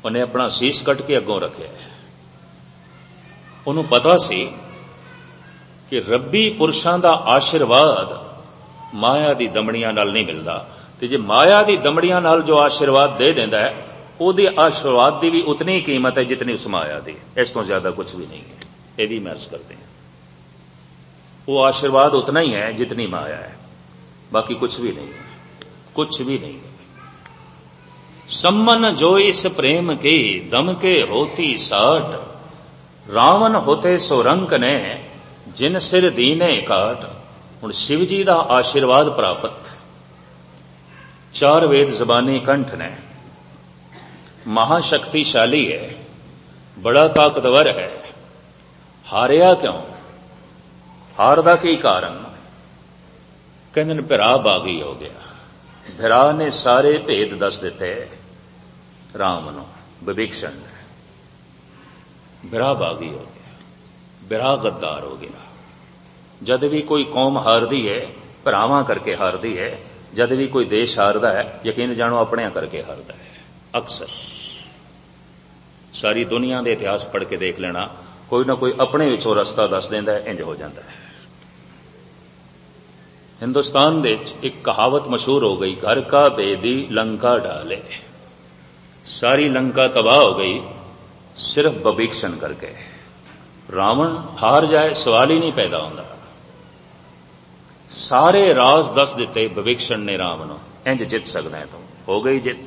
ਉਹਨੇ ਆਪਣਾ ਸੀਸ ਕੱਟ ਕੇ ਅੱਗੋਂ ਰੱਖਿਆ। ਉਹਨੂੰ ਪਤਾ ਸੀ ਕਿ ਰੱਬੀ ਪੁਰਸ਼ਾਂ ਦਾ ਆਸ਼ੀਰਵਾਦ ਮਾਇਆ ਦੀ ਦਮੜੀਆਂ ਨਾਲ ਨਹੀਂ ਮਿਲਦਾ, ਤੇ ਜੇ ਮਾਇਆ ਦੀ ਦਮੜੀਆਂ ਨਾਲ ਜੋ ਆਸ਼ੀਰਵਾਦ ਦੇ ਦਿੰਦਾ ਹੈ, ਉਹਦੇ ਆਸ਼ੀਰਵਾਦ ਦੀ ਵੀ ਉਤਨੀ ਕੀਮਤ ਹੈ ਜਿਤਨੀ ਉਸ ਮਾਇਆ ਦੀ, ਇਸ ਤੋਂ ਜ਼ਿਆਦਾ ਕੁਝ ਵੀ ਨਹੀਂ ਹੈ। ਇਹ ਵੀ ਮਹਿਸ ਕਰਦੇ हैं। वो आशीर्वाद उतना ही है जितनी माया है, बाकी कुछ भी नहीं है, कुछ भी नहीं है। सम्मन जो इस प्रेम की दम के होती साठ, रावण होते सो रंक ने जिन सिर दीने काट। हुण शिव जी का आशीर्वाद प्राप्त, 4 वेद जबानी कंठ ने, महाशक्तिशाली है, बड़ा ताकतवर है, हारिया क्यों? हार दा की कारण? कहंदे ने भिरा बागी हो गया। भिरा ने सारे भेद दस दिते राम नूं, विभीषण ने। भिरा बागी हो गया, भिरा गद्दार हो गया। जद भी कोई कौम हारदी है, भरावां करके हारदी है। जद भी कोई देश हारदा है, यकीन जानो अपने करके हारदा है। अक्सर सारी दुनिया के इतिहास पढ़ के देख लेना, कोई ना कोई अपने विचों रस्ता दस देंदा है, इंज हो जाता है। हिंदुस्तान दे एक कहावत मशहूर हो गई, घर का बेदी लंका डाले। सारी लंका तबाह हो गई सिर्फ विभीषण करके। रावण हार जाए सवाल ही नहीं पैदा होता। सारे राज दस दिते विभीषण ने राम नूं, इंज जित सकदा है, तो हो गई जित।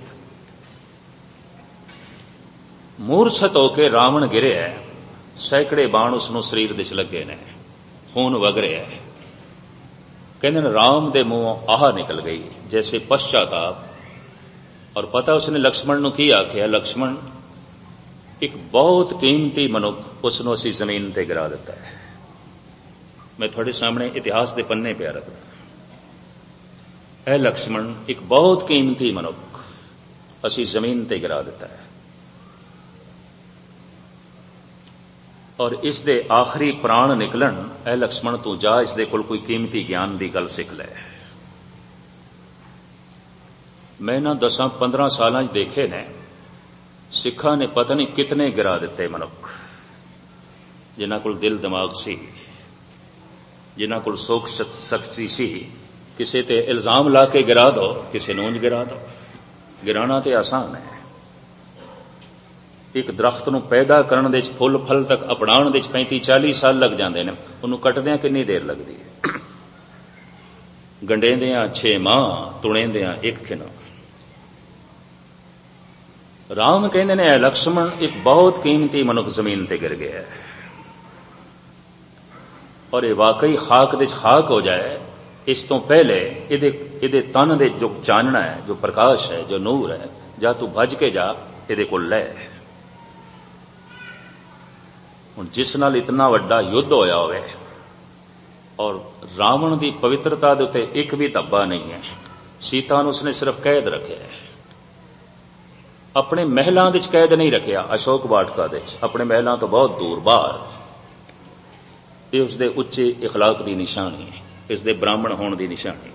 मूर्छत होके रावण गिरे है, सैकड़े बाण उसनूं शरीर विच लगे ने, खून वग रहा है। कहते हैं राम दे मुंहों आह निकल गई जैसे पश्चाताप। और पता उसने लक्ष्मण नूं की आख्या, लक्ष्मण एक बहुत कीमती मनुख उसनूं असीं जमीन ते गिरा दिता है। मैं थोड़े सामने इतिहास के पन्ने पे रखदा, ऐ लक्ष्मण एक बहुत कीमती मनुख असीं जमीन ते गिरा दिता है, और इस दे आखिरी प्राण निकलन, ऐ लक्ष्मण तू जा इस दे कोल कोई कीमती ज्ञान की गल सिख लै। मैं ना 10-15 साल देखे ने, सिखा ने पता नहीं कितने गिरा दिते मनुख, जिन्हां कोल दिल दिमाग सी, जिन्हां कोल सोच शक्ति सी। किसी ते इल्जाम ला के गिरा दो, किसी नूं गिरा दो। गिराना तो आसान है। एक दरख्त नूं पैदा करन दे फुल फल तक अपनाउण दे 35-40 साल लग जाते हैं, उन्होंने कटदियां कितनी देर लगती है? गंडेंदियां 6 माह, तुणेंदियां 1 खिना। राम कहते ने लक्ष्मण एक बहुत कीमती मनुख जमीन ते गिर गया है, और ये वाकई खाक दे खाक हो जाए, इस तो पहले इहदे तन दे जो चानना है, जो प्रकाश है, जो नूर है, जा तू भज के जा इहदे कोल लै। जिस नाल इतना वड्डा युद्ध होया होवे और रावण की पवित्रता दे उत्ते एक भी धब्बा नहीं है, सीता नूं उसने सिर्फ कैद रखे है, अपने महलों विच कैद नहीं रखिया, अशोक वाटिका दे अपने महलों तो बहुत दूर बाहर। ये उसदे उच्चे इखलाक की निशानी है, इसदे ब्राह्मण होने की निशानी।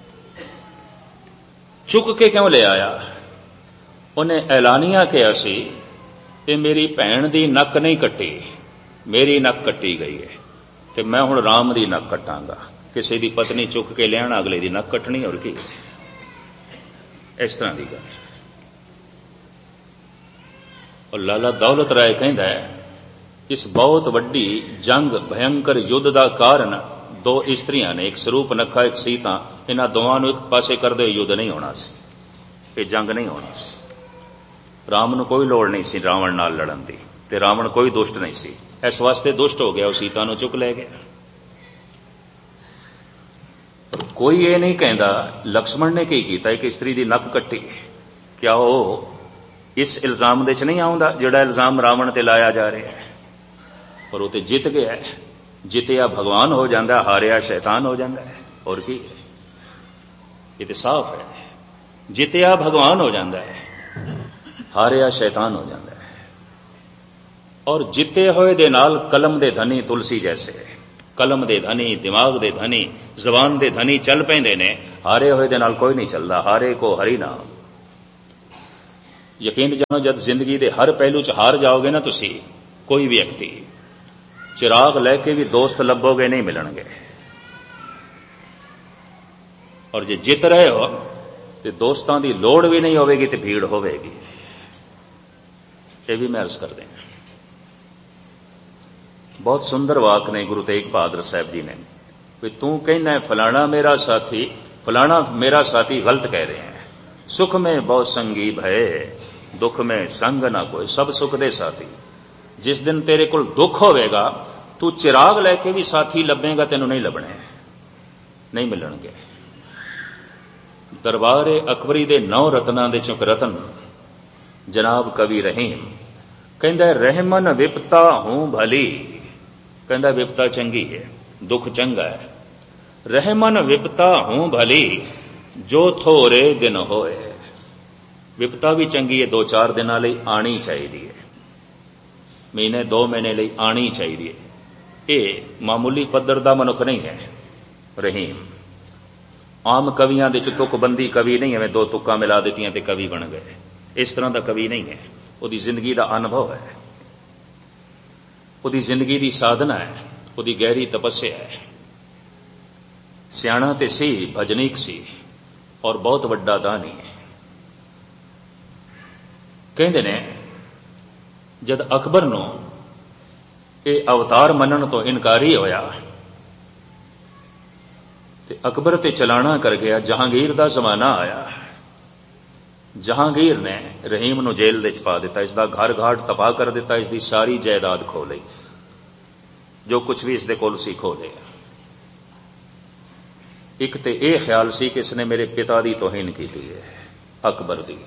चुक के क्यों ले आया? उन्हें ऐलानिया कहा सी कि मेरी भैन की नक नहीं कट्टी, मेरी नक कट्टी गई है, तो मैं हुण राम की नक कटांगा। किसी की पत्नी चुक के लियाना, अगले की नक कटनी, और की इस तरह की गल। और लाला दौलत राय कहता है, इस बहुत वड्डी जंग भयंकर युद्ध का कारण 2 इस्त्रियां ने, एक स्वरूप नखा एक सीता, इन्हां दोवां नूं एक पासे करदे युद्ध नहीं होना सी, ये जंग नहीं होना सी। राम नूं कोई लोड़ नहीं सी रावण नाल लड़न दी, ते रावण कोई दुष्ट नहीं सी, इस वास्ते दुष्ट हो गया, सीता नूं चुक ले गया। कोई ये नहीं कहता लक्ष्मण ने की कीता, एक स्त्री दी नक कट्टी, क्या वो इस इल्जाम दे च नहीं आउंदा जिहड़ा इल्जाम रावण ते लाया जा रहा है? पर वो तो जित गया है, जितया भगवान हो जाता, हारिया शैतान हो जाता है, और की ये तो साफ है। जितया भगवान हो जाता है, हारिया शैतान हो जाता है। और जिते होए दे नाल कलम दे धनी तुलसी जैसे, कलम दे धनी, दिमाग दे धनी, जबान दे धनी चल पैंदे ने, हारे होए दे नाल कोई नहीं चलता। हारे को हरि नाम, ਯਕੀਨ ਜਾਣੋ, ਜਦ ਜ਼ਿੰਦਗੀ ਦੇ ਹਰ ਪਹਿਲੂ 'ਚ ਹਾਰ ਜਾਓਗੇ ਨਾ ਤੁਸੀਂ, ਕੋਈ ਵੀ ਵਿਅਕਤੀ, ਚਿਰਾਗ ਲੈ ਕੇ ਵੀ ਦੋਸਤ ਲੱਭੋਗੇ ਨਹੀਂ ਮਿਲਣਗੇ। ਔਰ ਜੇ ਜਿੱਤ ਰਹੇ ਹੋ ਤੇ ਦੋਸਤਾਂ ਦੀ ਲੋੜ ਵੀ ਨਹੀਂ ਹੋਵੇਗੀ ਤੇ ਭੀੜ ਹੋਵੇਗੀ। ਇਹ ਵੀ ਮੈਂ ਅਰਜ਼ ਕਰਦੇ ਹਾਂ। ਬਹੁਤ ਸੁੰਦਰ ਵਾਕ ਨੇ ਗੁਰੂ ਤੇਗ ਬਹਾਦਰ ਸਾਹਿਬ ਜੀ ਨੇ, ਵੀ ਤੂੰ ਕਹਿੰਦਾ ਫਲਾਣਾ ਮੇਰਾ ਸਾਥੀ, ਫਲਾਣਾ ਮੇਰਾ ਸਾਥੀ ਗਲਤ ਕਹਿ ਰਹੇ ਹੈ। ਸੁਖ में बहुत संगी भय, दुख में संग ना कोई, सब सुख दे साथी। जिस दिन तेरे कोल दुख होवेगा, तू चिराग लैके भी साथी लभेगा, तेनों नहीं लभने, नहीं मिलणगे। दरबारे अकबरी दे 9 रत्नां दे चों रतन जनाब कवि रहीम कहंदा, रहमन विपता हूं भली, कहंदा विपता चंगी है, दुख चंगा है। रहमन विपता हूं भली, जो थोड़े दिन होए। विपता भी चंगी है, 2-4 दिनां लई आनी चाहिए, महीने 2 महीने लई आनी चाहिए। ये मामूली पद्धर दा मनुख नहीं है रहीम। आम कवियां दे च तुकबंदी कवि नहीं है, 2 तुक्कां मिला दित्तियां ते कवि बन गए, इस तरह दा कवि नहीं है। उहदी जिंदगी दा अनुभव है, उहदी जिंदगी दी साधना है, उहदी गहरी तपस्या है। सियाणा ते सी, भजनीक सी और बहुत वड्डा दानी है। कहंदे ने जद अकबर नूं ਇਹ अवतार मनण तो इनकारी होया ते अकबर ते चलाना कर गया। जहांगीर दा जमाना आया, जहांगीर ने रहीम नूं जेल दे च पा दिता, इसदा घर घाट तबाह कर दिता, इसदी सारी जायदाद खो लई, जो कुछ भी इसदे कोल सी खो लिया। एक ते यह ख्याल सी कि इसने मेरे पिता की तोहीन की है, अकबर दी।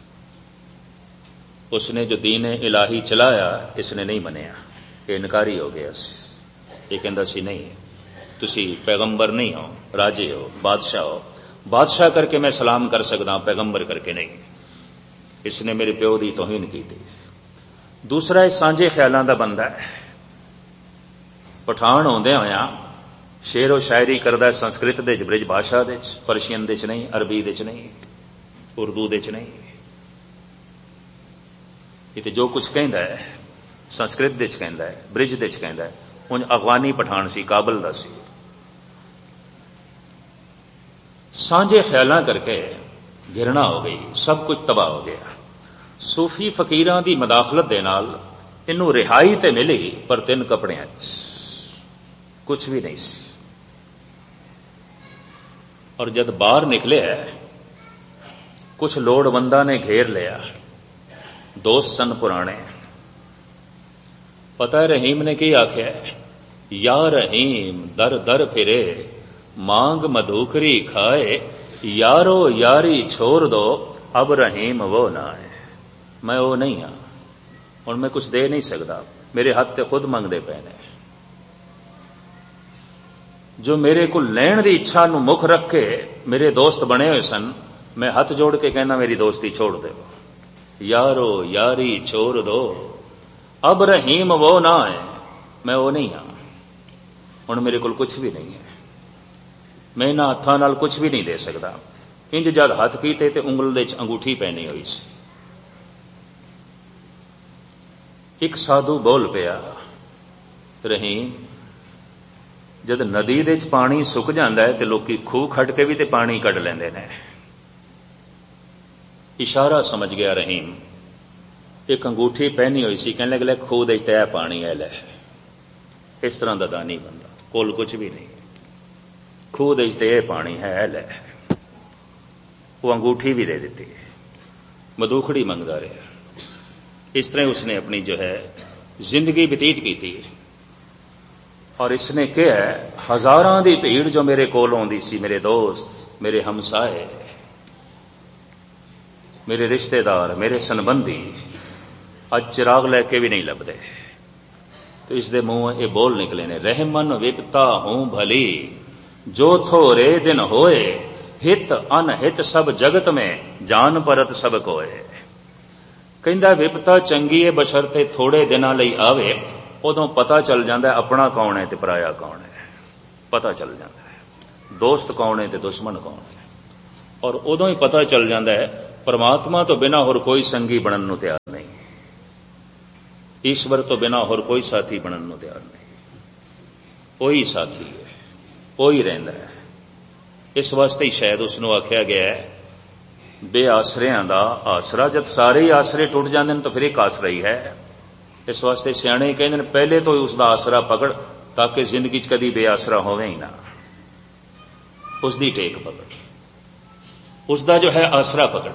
उसने जो दीन इलाही चलाया इसने नहीं मनिया, ये इनकारी हो गया। ये कहता सी नहीं, तुसी पैगंबर नहीं हो, राजे हो, बादशाह हो, बादशाह करके मैं सलाम कर सकदा, पैगंबर करके नहीं। इसने मेरे प्यो की तोहीन की थी। दूसरा ये सांझे ख्यालों का बंदा है, पठान होंदे होया शेरो शायरी करदा संस्कृत दे ब्रिज भाषा दे, परशियन दे च नहीं, अरबी दे च नहीं, उर्दू दे च नहीं। ये जो कुछ कहंदा है संस्कृत दे च कहंदा है, ब्रिज दे च कहंदा है। उन अफगानी पठान सी, काबल दा सी। सांझे ख्यालां करके घिरना हो गई, सब कुछ तबाह हो गया। सूफी फकीरां दी मदाखलत दे नाल इनू रिहाई ते मिली, पर 3 कपड़ियां कुछ भी नहीं सी। और जद बाहर निकले कुछ लोड़वंदा ने घेर लिया, दोस्त सन पुराने। पता है रहीम ने की आख्या, या रहीम दर दर फिरे, मांग मधुकरी खाए, यारो यारी छोड़ दो, अब रहीम वो ना है। मैं वो नहीं हाँ, और मैं कुछ दे नहीं सकता, मेरे हाथ ते खुद मंगदे पे ने। जो मेरे को लैण दी इच्छा नूं मुख रख के मेरे दोस्त बने हुए सन, मैं हाथ जोड़ के कहना मेरी दोस्ती छोड़ दो, यारो यारी छोड़ दो, अब रहीम वो ना है, मैं वो नहीं हाँ। हुण मेरे को कुछ भी नहीं है, मैं इन्हां हत्थां नाल कुछ भी नहीं दे सकता। इंज जद हथ कीते ते उंगल दे च अंगूठी पहनी हुई सी। एक साधु बोल पिया, रहीम जद नदी दे च पानी सुक जांदा है ते लोकी खूह खड़ के भी ते पानी कढ लैंदे ने। इशारा समझ गया रहीम। एक अंगूठी पहनी हुई सी, कहने लगे खूह दे ते पानी है लै। इस तरह दा दानी बंदा, कोल कुछ भी नहीं, खूह दे ते पानी है लै। वो अंगूठी भी दे दी, मधुखड़ी मंगदा रहा। इस तरह उसने अपनी जो है जिंदगी व्यतीत की थी। और इसने कहा, हजारां दी भीड़ जो मेरे कोल आउंदी सी, मेरे दोस्त, मेरे हमसाए, मेरे रिश्तेदार, मेरे संबंधी, अज चिराग लैके भी नहीं लभदे। तो इसदे मुंह ये बोल निकले ने, रहमन विपता हूं भली, जो थोरे दिन होए, हित अनहित सब जगत में, जान परत सब कोए। कहंदा विपता चंगी है बशर्ते थोड़े दिनां लई आवे, उदों पता चल जाता है अपना कौन है ते पराया कौन है, पता चल जाता है दोस्त कौन है ते दुश्मन कौन है। और उदों ही पता चल जाता है परमात्मा तो बिना होर कोई संगी बनन नूं तैयार नहीं, ईश्वर तो बिना होर कोई साथी बनन नूं तैयार नहीं। वही साथी है, वही रहिंदा है। इस वास्ते ही शायद उसनूं आख्या गया है बेआसरियां दा आसरा। जब सारे ही आसरे टुट जांदे ने तो फिर एक आसरा ही है। इस वास्ते सियाणे कहंदे ने पहले तो ही उसका आसरा पकड़, ताकि जिंदगी च कदी बेआसरा होवे ही ना। उसकी टेक पकड़, उसका जो है आसरा पकड़।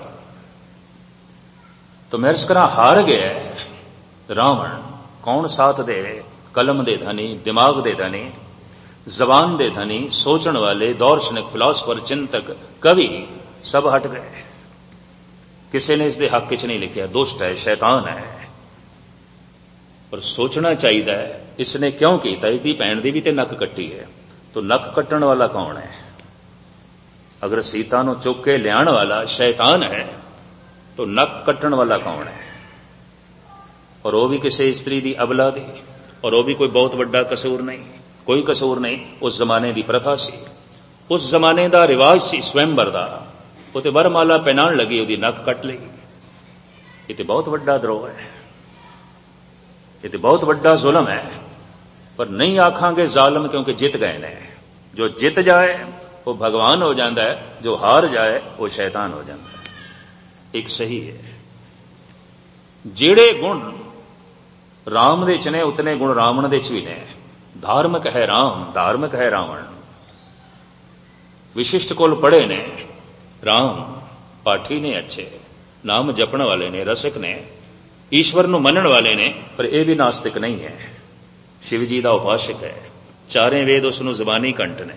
तो महर्ष करा हार गया रावण। कौन साथ दे? कलम दे धनी, दिमाग दे धनी, जबान दे धनी, सोचण वाले, दार्शनिक, फिलासफर, चिंतक, कवि सब हट गए। किसी ने इसके हक च नहीं लिखिया दुष्ट है, शैतान है। पर सोचना चाहिए इसने क्यों किया। इसकी भैन की भी तो नक कट्टी है, तो नक कट्टण वाला कौन है? अगर सीता नूं चुक के लियाण वाला शैतान है तो नक कट्टण वाला कौन है? और वो भी किसी स्त्री की अबला दी, और वो भी कोई बहुत बड़ा कसूर नहीं, कोई कसूर नहीं। उस जमाने की प्रथा सी, उस जमाने का रिवाज सी स्वयंवर का। वो तो वरमाला पहनाण लगी, उसकी नक कट ली। ये तो बहुत बड़ा द्रोह है, ये तो बहुत बड़ा जुल्म है। पर नहीं आखांगे जालिम, क्योंकि जित गए ने। जो जित जाए वो भगवान हो जाता है, जो हार जाए वो शैतान हो जाता है। एक सही है। जेड़े गुण राम दे च ने उतने गुण रावण दे च भी ने। धार्मिक है राम, धार्मिक है रावण। विशिष्ट कुल पढ़े ने राम, पाठी ने अच्छे, नाम जपण वाले ने, रसिक ने, ईश्वर नूं मनण वाले ने। पर यह भी नास्तिक नहीं है, शिव जी का उपासक है। चारे वेद उसनूं जबानी कंठ ने।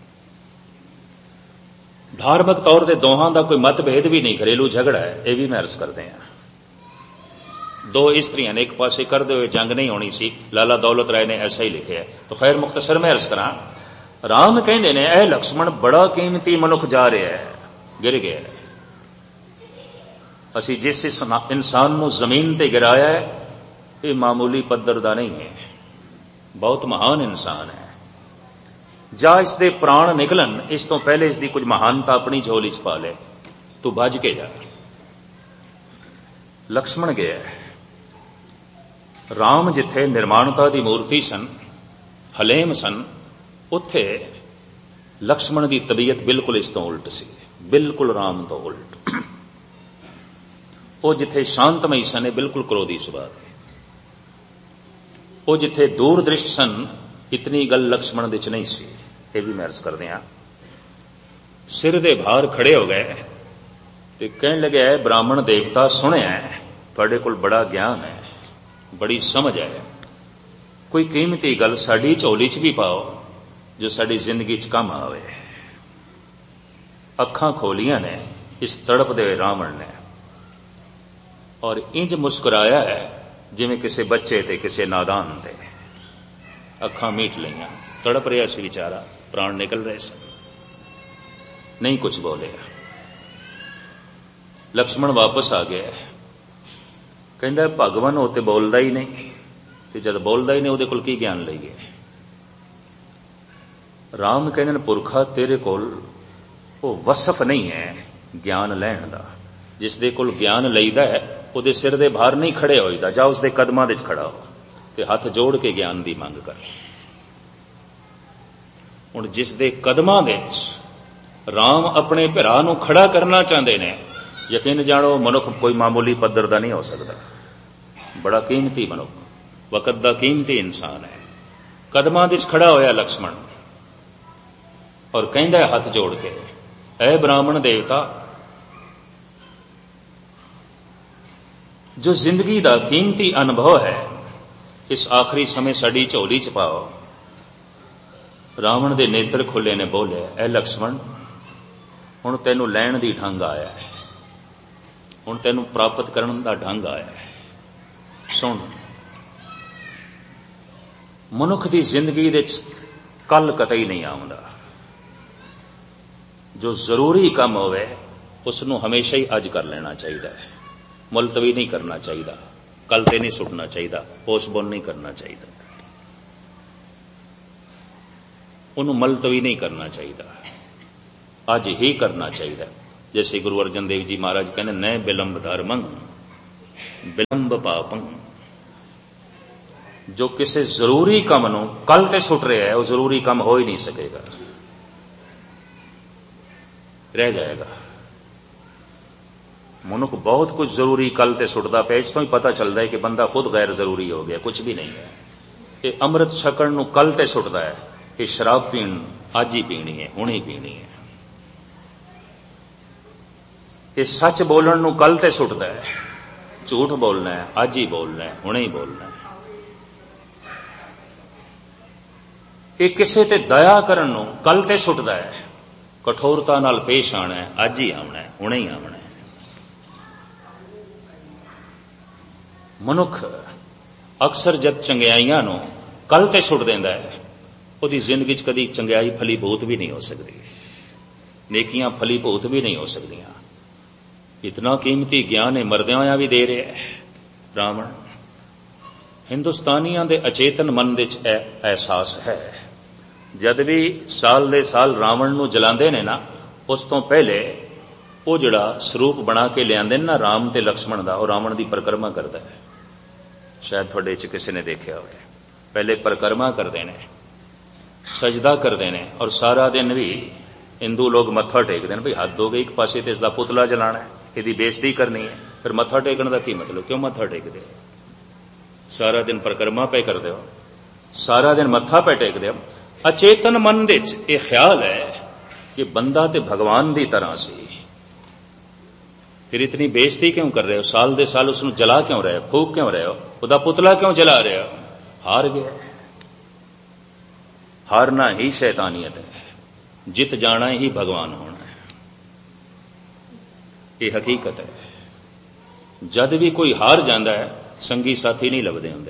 धार्मिक तौर पर दोहां का कोई मतभेद भी नहीं, घरेलू झगड़ा है, यह भी मैं अर्ज करते हैं। दो इस्त्रियां ने एक पासे करते हुए जंग नहीं होनी सी, लाला दौलत राय ने ऐसा ही लिखे है। तो खैर मुख्तसर में अर्ज करा, राम कहंदे ने ऐ लक्ष्मण बड़ा कीमती मनुख जा रहा है, गिर गया है। असी जिस इंसान नूं जमीन ते गिराया है, ये मामूली पद्धर दा नहीं है, बहुत महान इंसान है। जा इसके प्राण निकलन, इस तो पहले इसकी कुछ महानता अपनी झोली च पा ले, तू भज के जा। लक्ष्मण गया। राम जिथे निर्माणता की मूर्ति सन, हलेम सन, उत्थे लक्ष्मण की तबीयत बिल्कुल इस तो उल्ट सी, बिल्कुल राम तो उल्ट। वो जिथे शांतमई सन, बिल्कुल क्रोधी सुभाव है। वो जिथे दूरदृष्ट सन, इतनी गल लक्ष्मण दे च नहीं सी। ये भी मैं अर्ज कर दिया। सिर दे भार खड़े हो गए ते कहने लगे ब्राह्मण देवता सुनिया तुहाडे कोल बड़ा ज्ञान है, बड़ी समझ है, कोई कीमती गल साडी झोली च भी पाओ जो साडी जिंदगी च काम आवे। अखां खोलियां ने इस तड़प दे रावण ने, और इंज मुस्कुराया है जिवें किसी बच्चे ते किसी नादान ते। अखां मीट लईयां, तड़प रहा सी बेचारा, प्राण निकल रहे सन, नहीं कुछ बोले। लक्ष्मण वापस आ गया, कहंदा भगवान वो तो बोलता ही नहीं, ते जब बोलता ही नहीं उहदे कोल की ज्ञान लईए। राम कहंदे पुरखा तेरे कोल वो वसफ नहीं है ज्ञान लैण दा। जिस दे कोल ज्ञान लईदा है उहदे सिर दे भार नहीं खड़े होईदा, जा उसदे कदमां दे च खड़ा हो ते हथ जोड़ के ज्ञान दी मंग कर। हुण जिस दे कदमां दे च राम अपने भरा नूं खड़ा करना चाहते ने, यकीन जानो मनुख कोई मामूली पद्धर दा नहीं हो सकता, बड़ा कीमती मनुख, वकत दा कीमती इंसान है। कदमां दे च खड़ा होया लक्ष्मण और कहंदा है हाथ जोड़ के, ऐ ब्राह्मण देवता, जो जिंदगी दा कीमती अनुभव है इस आखिरी समय साडी झोली च पाओ। रावण दे नेत्र खुले ने, बोले ऐ लक्ष्मण हुण तैनूं लैण दी ढंग आया है, हुण तैनूं प्राप्त करन दा ढंग आया है। सुन, मनुख दी जिंदगी दे कल कतई नहीं आउंदा। जो जरूरी काम होवे उसनूं हमेशा ही अज कर लेना चाहिए है, मुलतवी नहीं करना चाहिए, कल ते नहीं सुटना चाहिए, पोस्टपोन नहीं करना चाहिए, उन्होंने मुलतवी नहीं करना चाहिए, अज ही करना चाहिए। जैसे गुरु अर्जन देव जी महाराज कहने न बिलंब धर्मं बिलंब पापं। जो किसी जरूरी काम नूं कल ते सुट रहा है वह जरूरी काम हो ही नहीं सकेगा, रह जाएगा। मनुख बहुत कुछ जरूरी कल ते सुटदा पिया, इस तो ही पता चलता है कि बंदा खुद गैर जरूरी हो गया, कुछ भी नहीं है। ये अमृत छकण नूं कल ते सुटदा है, ये शराब पीण अज ही पीनी है, हुण ही पीनी है। ये सच बोलण नूं कल ते सुटदा है, झूठ बोलना है अज ही बोलना है, हुणे ही बोलना है। ये किसी ते दया करन नूं कल ते सुटदा है, कठोरता नाल पेश आना है अज ही आना है, हुणे ही आना है। मनुख अक्सर जब चंगियाइयां नूं कल ते सुट देंदा है, ਉਹਦੀ ਜ਼ਿੰਦਗੀ 'ਚ कदी चंगियाई फलीभूत भी नहीं हो सकती, नेकियां फलीभूत भी नहीं हो सकदियां। इतना कीमती ज्ञान है मरदियां होया भी दे रहा है रावण। हिंदुस्तानियों के अचेतन मन दे च एहसास है, जद भी साल दे साल रावण नूं जलांदे ने ना, उस तो पहले वो जिहड़ा स्वरूप बना के लियादे ना राम ते लक्ष्मण दा, वो रावण की परिक्रमा करता है। शायद थोड़े च किसी ने देखा हो, पहले परिक्रमा करते हैं, सजदा करते हैं, और सारा दिन भी हिंदू लोग मत्था टेकते हैं। भाई हद हो गई, एक पासे तो इसका पुतला जलाना है, इसकी बेइज्जती करनी है, फिर मत्था टेकने का की मतलब, क्यों मत्था टेकते हो? सारा दिन परिक्रमा पे करते हो, सारा दिन मत्था पे टेकते हो। अचेतन मन दे ये ख्याल है कि बंदा ते भगवान की तरह सी, फिर इतनी बेइज्जती क्यों कर रहे हो? साल दे साल उसनूं जला क्यों रहे हो, फूक क्यों रहे हो, उसका पुतला क्यों जला रहे हो? हार गया। हारना ही शैतानियत है, जित जाना ही भगवान होना है, ये हकीकत है। जद भी कोई हार जाता है, संगी साथी नहीं लभदे हुंदे।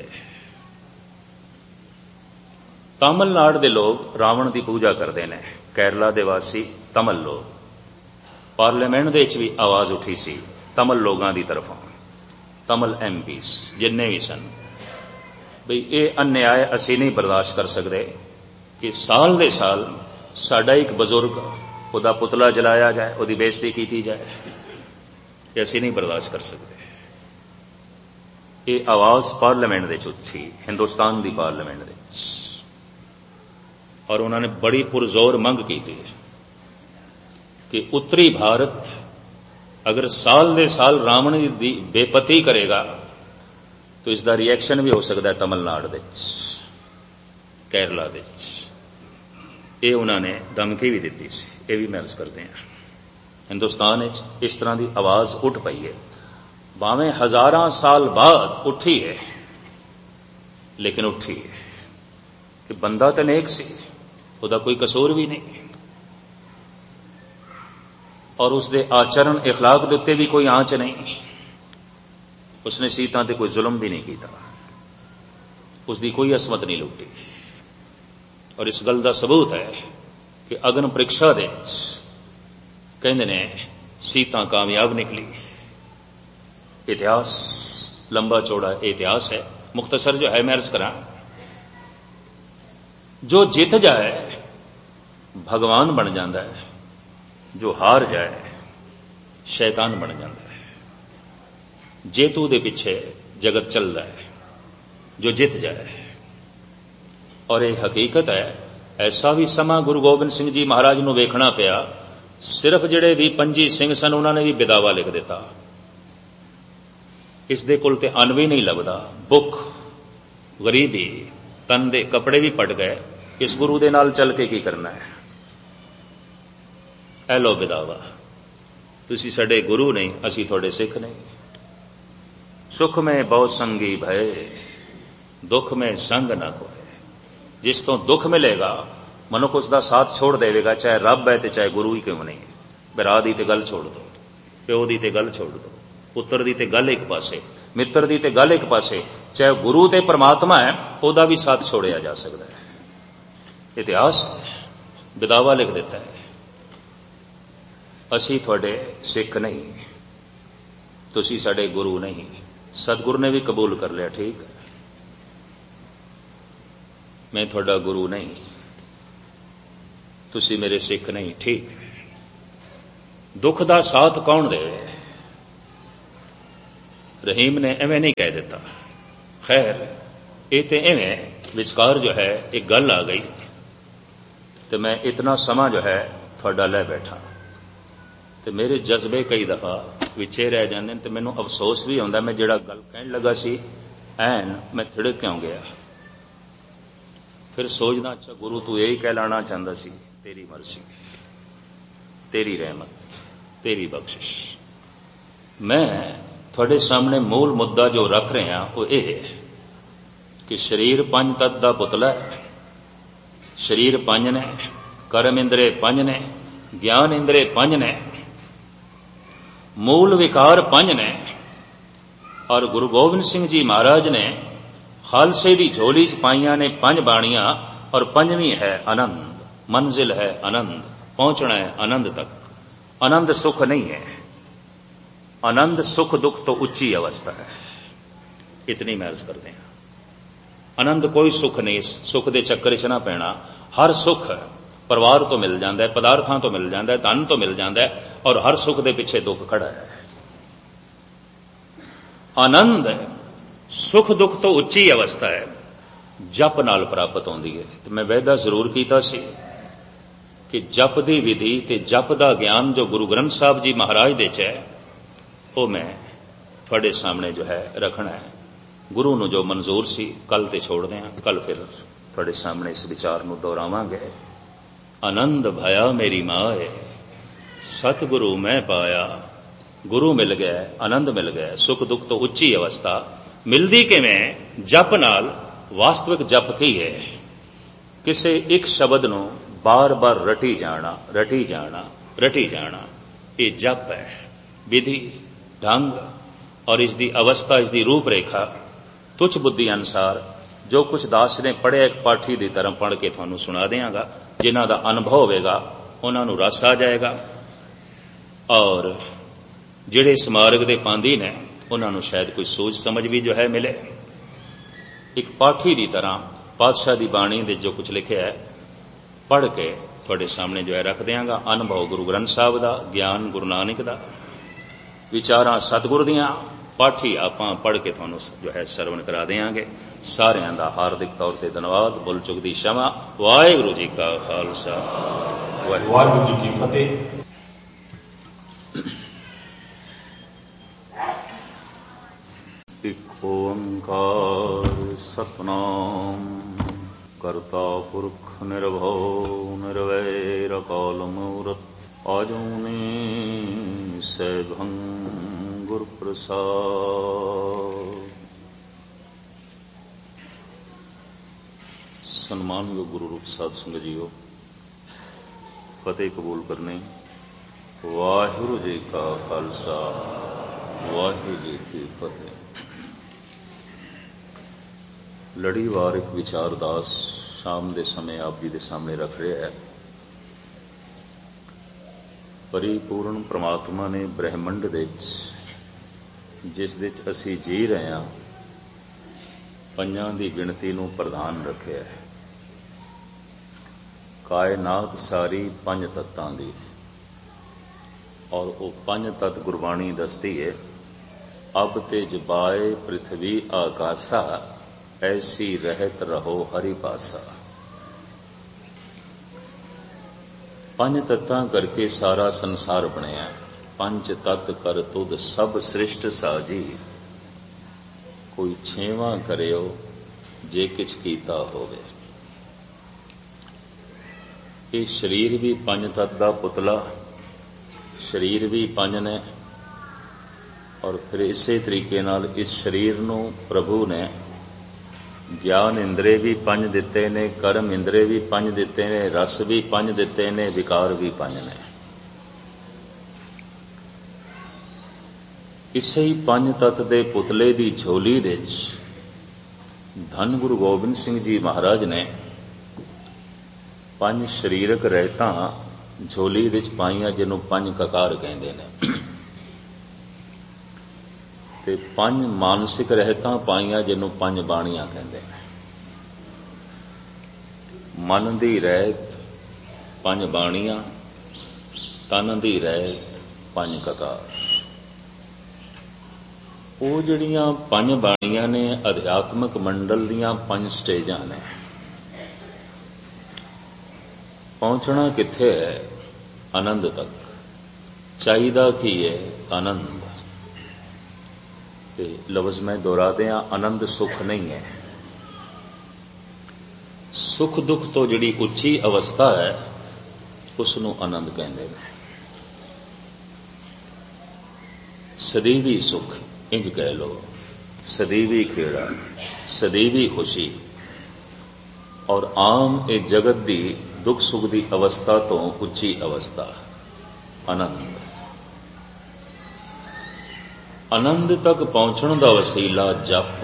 तमिलनाडु के लोग रावण की पूजा करते हैं, केरला के वासी तमिल लोग। पार्लीमेंट दे विच भी आवाज उठी सी तमिल लोगों की तरफों, तमिल MP जिन्ने भी सन, बई ये अन्याय असी नहीं बर्दाश्त कर सकते कि साल दे साल साडा एक बजुर्ग उहदा पुतला जलाया जाए, उहदी बेइज्जती की जाए, ये असी नहीं बर्दाश्त कर सकते। ये आवाज पार्लीमेंट दे उठी, हिंदुस्तान की पार्लीमेंट दे, और उन्होंने बड़ी पुरजोर मंग की थी कि उत्तरी भारत अगर साल दे साल रावण की बेपत्ती करेगा तो इसका रिएक्शन भी हो सकता है तमिलनाडु दे, केरला दे। ये उन्होंने धमकी भी दी सी, ये भी महर्ज करते हैं। हिंदुस्तान इस तरह की आवाज उठ पई है, भावें हजारां साल बाद उठी है, लेकिन उठी है कि बंदा तो नेक सी, उसका कोई कसूर भी नहीं, और उसके आचरण इखलाक के उत्ते भी कोई आंच नहीं। उसने सीता ते कोई जुल्म भी नहीं किया, उसकी कोई असमत नहीं लुटी। और इस गल का सबूत है कि अग्न परीक्षा दे कहंदे ने सीता कामयाब निकली। इतिहास लंबा चौड़ा इतिहास है, मुख्तसर जो है मैं अर्ज करा। जो जीत जाए भगवान बन जाता है, जो हार जाए शैतान बन जाता है। जेतू दे पिछे जगत चलता है, जो जित जाए। और ये हकीकत है, ऐसा भी समा गुरु गोबिंद सिंह जी महाराज नूं वेखना पिया, सिर्फ जिहड़े भी पंजी सिंह सन उन्होंने भी बिदावा लिख दिता। इस दे कोल ते अन्न भी नहीं लभदा, भुख गरीबी, तन दे कपड़े भी पट गए, इस गुरु दे नाल चल के की करना है? ऐ लो बिदावा, तुसी साडे गुरु नहीं, असी तुहाडे सिख नहीं। सुख में बहु संगी भय, दुख में संग ना कोय। जिस तो दुख मिलेगा मनुख उसका साथ छोड़ देगा, चाहे रब है तो चाहे गुरु ही क्यों नहीं। भरा दी ते गल छोड़ दो, प्यो दी ते गल छोड़ दो, पुत्र दी ते गल एक पासे, मित्र दी ते गल एक पासे, चाहे गुरु ते परमात्मा है ओदा भी साथ छोड़िया जा सकता है। इतिहास बिदावा लिख देता है, असी थोड़े सिख नहीं, तुसी साडे गुरु नहीं। सतगुरु ने भी कबूल कर लिया, ठीक है, मैं थोड़ा गुरु नहीं, तुसी मेरे सिख नहीं, ठीक है। दुख का साथ कौन दे? रहीम ने एवें नहीं कह दिता। खैर ये तो इवें विचकार जो है एक गल आ गई तो मैं इतना समा जो है थोड़ा लै बैठा तो मेरे जज्बे कई दफा विचे रह जाते तो मैनू अफसोस भी आता मैं जिहड़ा गल कहन लगा सी ऐन मैं थिड़क क्यों गया। फिर सोचना अच्छा गुरु तू यही कहलाना चाहता सी, तेरी मर्जी, तेरी रहमत, तेरी बख्शिश। मैं थोड़े सामने मूल मुद्दा जो रख रहा वो ये कि शरीर पंज तत्त दा पुतला है। शरीर पंज ने, कर्म इंद्रे पंज ने, ज्ञान इंद्रे पंज ने, मूल विकार पंज ने। और गुरु गोबिंद सिंह जी महाराज ने खालसे दी झोली च पाइयां ने पंज बाणियां और पंजवीं है आनंद। मंजिल है आनंद, पहुंचना है आनंद तक। आनंद सुख नहीं है, आनंद सुख दुख तो उच्ची अवस्था है। इतनी मैं अर्ज करते हैं। आनंद कोई सुख नहीं, सुख दे चक्कर च ना पैना। हर सुख परिवार तो मिल जाता है, पदार्थां तो मिल जाता है, धन तो मिल जाता है, और हर सुख दे पिछे दुख खड़ा है। आनंद सुख दुख तो उच्ची अवस्था है, जप नाल प्राप्त होती है। तो मैं वायदा जरूर किया सी कि जप दी विधि ते जप दा ज्ञान जो गुरु ग्रंथ साहब जी महाराज दे च है वो मैं थोड़े सामने जो है रखना है। गुरु नूं जो मंजूर सी कल ते छोड़ दें, कल फिर थोड़े सामने इस विचार नूं दोहरावांगे। आनंद भया मेरी माए, सतगुरु मैं पाया। गुरु मिल गया, आनंद मिल गया, सुख दुख तो उच्ची अवस्था मिलदी किवें? जप नाल। वास्तविक जप की है? किसी एक शब्द नूं बार बार रटी जाना, रटी जाना, रटी जाना, ये जप है। विधि ढंग और इसकी अवस्था, इसकी रूपरेखा तुच्छ बुद्धि अनुसार जो कुछ दास ने पढ़िया एक पाठी की तरह पढ़ के तुहानूं सुना देंगा। जिन्हां दा अनुभव होगा उन्हां नूं रस आ जाएगा, और जिहड़े इस मार्ग दे पांदी ने उन्हां नूं शायद कोई सोच समझ भी जो है मिले। एक पाठी की तरह पातशाह की बाणी दे जो कुछ लिखिया है पढ़ के थोड़े सामने जो है रख देंगा। अनुभव गुरु ग्रंथ साहब का, ज्ञान गुरु नानक का, विचारां सतगुरु दियां, पाठी आपां पढ़ के तुहानूं जो है सरवण करा देंगे। सारियां दा हार्दिक तौर ते धन्यवाद। भुल चुक दी क्षमा। वाहिगुरू जी का खालसा, वाहिगुरू जी की फतेह। ओंकार सतनाम करता पुरख निर्भव निर्वैर अकाल मूरत आजूनी सैभं गुर प्रसाद। सन्मानयोग गुरु रूप साध संगत जीओ, फतेह कबूल करने। वाहिगुरू जी का खालसा, वाहिगुरू जी की फतेह। लड़ीवार एक विचारदास शाम के समय आप जी के सामने रख रहा है। परिपूर्ण परमात्मा ने ब्रह्मंड दे जिस दे असी जी रहे हैं पंजां दी गिणती नूं प्रधान रखिया है। कायनात सारी पंज तत्तां दी, और वो पंज तत्त गुरबाणी दसदी है। अब ते जबाए पृथ्वी आकाशा, ऐसी रहत रहो हरि पासा। पंज तत्तां करके सारा संसार बनया। पंच तत्त कर तुद सब सृष्ट साजी, कोई छेवां करियो जे किछ कीता होवे। ये शरीर भी पंज तत्त दा पुतला, शरीर भी पंज ने, और फिर इसे तरीके नाल इस शरीर नूं प्रभु ने ज्ञान इंद्रे भी पंज दिते ने, कर्म इंद्रे भी पंज दिते ने, रस भी पंज दिते ने, विकार भी पंज ने। इसे ही पंज तत्त दे पुतले दी झोली दे धन गुरु गोबिंद सिंह जी महाराज ने पंज शरीरक रहतां झोली दे पाईयां, जिन्हों पंज ककार कहंदे ने, ते पंज मानसिक रहतां पाईयां, जिन्हों पंज बाणियां कहंदे ने। मन दी रहत पंज बाणियां, तन दी रहत ਪੰਜ ਕਕਾਰ। ਉਹ ਜਿਹੜੀਆਂ ਪੰਜ ਬਾਣੀਆਂ ਨੇ ਅਧਿਆਤਮਕ ਮੰਡਲ ਦੀਆਂ ਪੰਜ ਸਟੇਜਾਂ ਨੇ। ਪਹੁੰਚਣਾ ਕਿੱਥੇ ਹੈ? ਆਨੰਦ ਤੱਕ। ਚਾਹੀਦਾ ਕੀ ਹੈ? ਆਨੰਦ। ਤੇ ਲਫ਼ਜ਼ ਮੈਂ ਦੁਹਰਾ ਦਿਆਂ, ਆਨੰਦ ਸੁਖ ਨਹੀਂ ਹੈ। ਸੁਖ ਦੁੱਖ ਤੋਂ ਜਿਹੜੀ ਉੱਚੀ ਅਵਸਥਾ ਹੈ ਉਸ ਨੂੰ ਆਨੰਦ ਕਹਿੰਦੇ ਨੇ। ਸਦੀਵੀ ਸੁਖ ਇੰਜ ਕਹਿ ਲੋ, ਸਦੀਵੀ ਖੇੜਾ, ਸਦੀਵੀ ਖੁਸ਼ੀ। ਔਰ ਆਮ ਇਹ ਜਗਤ ਦੀ ਦੁੱਖ ਸੁਖ ਦੀ ਅਵਸਥਾ ਤੋਂ ਉੱਚੀ ਅਵਸਥਾ ਆਨੰਦ। ਆਨੰਦ ਤੱਕ ਪਹੁੰਚਣ ਦਾ ਵਸੀਲਾ ਜਪ,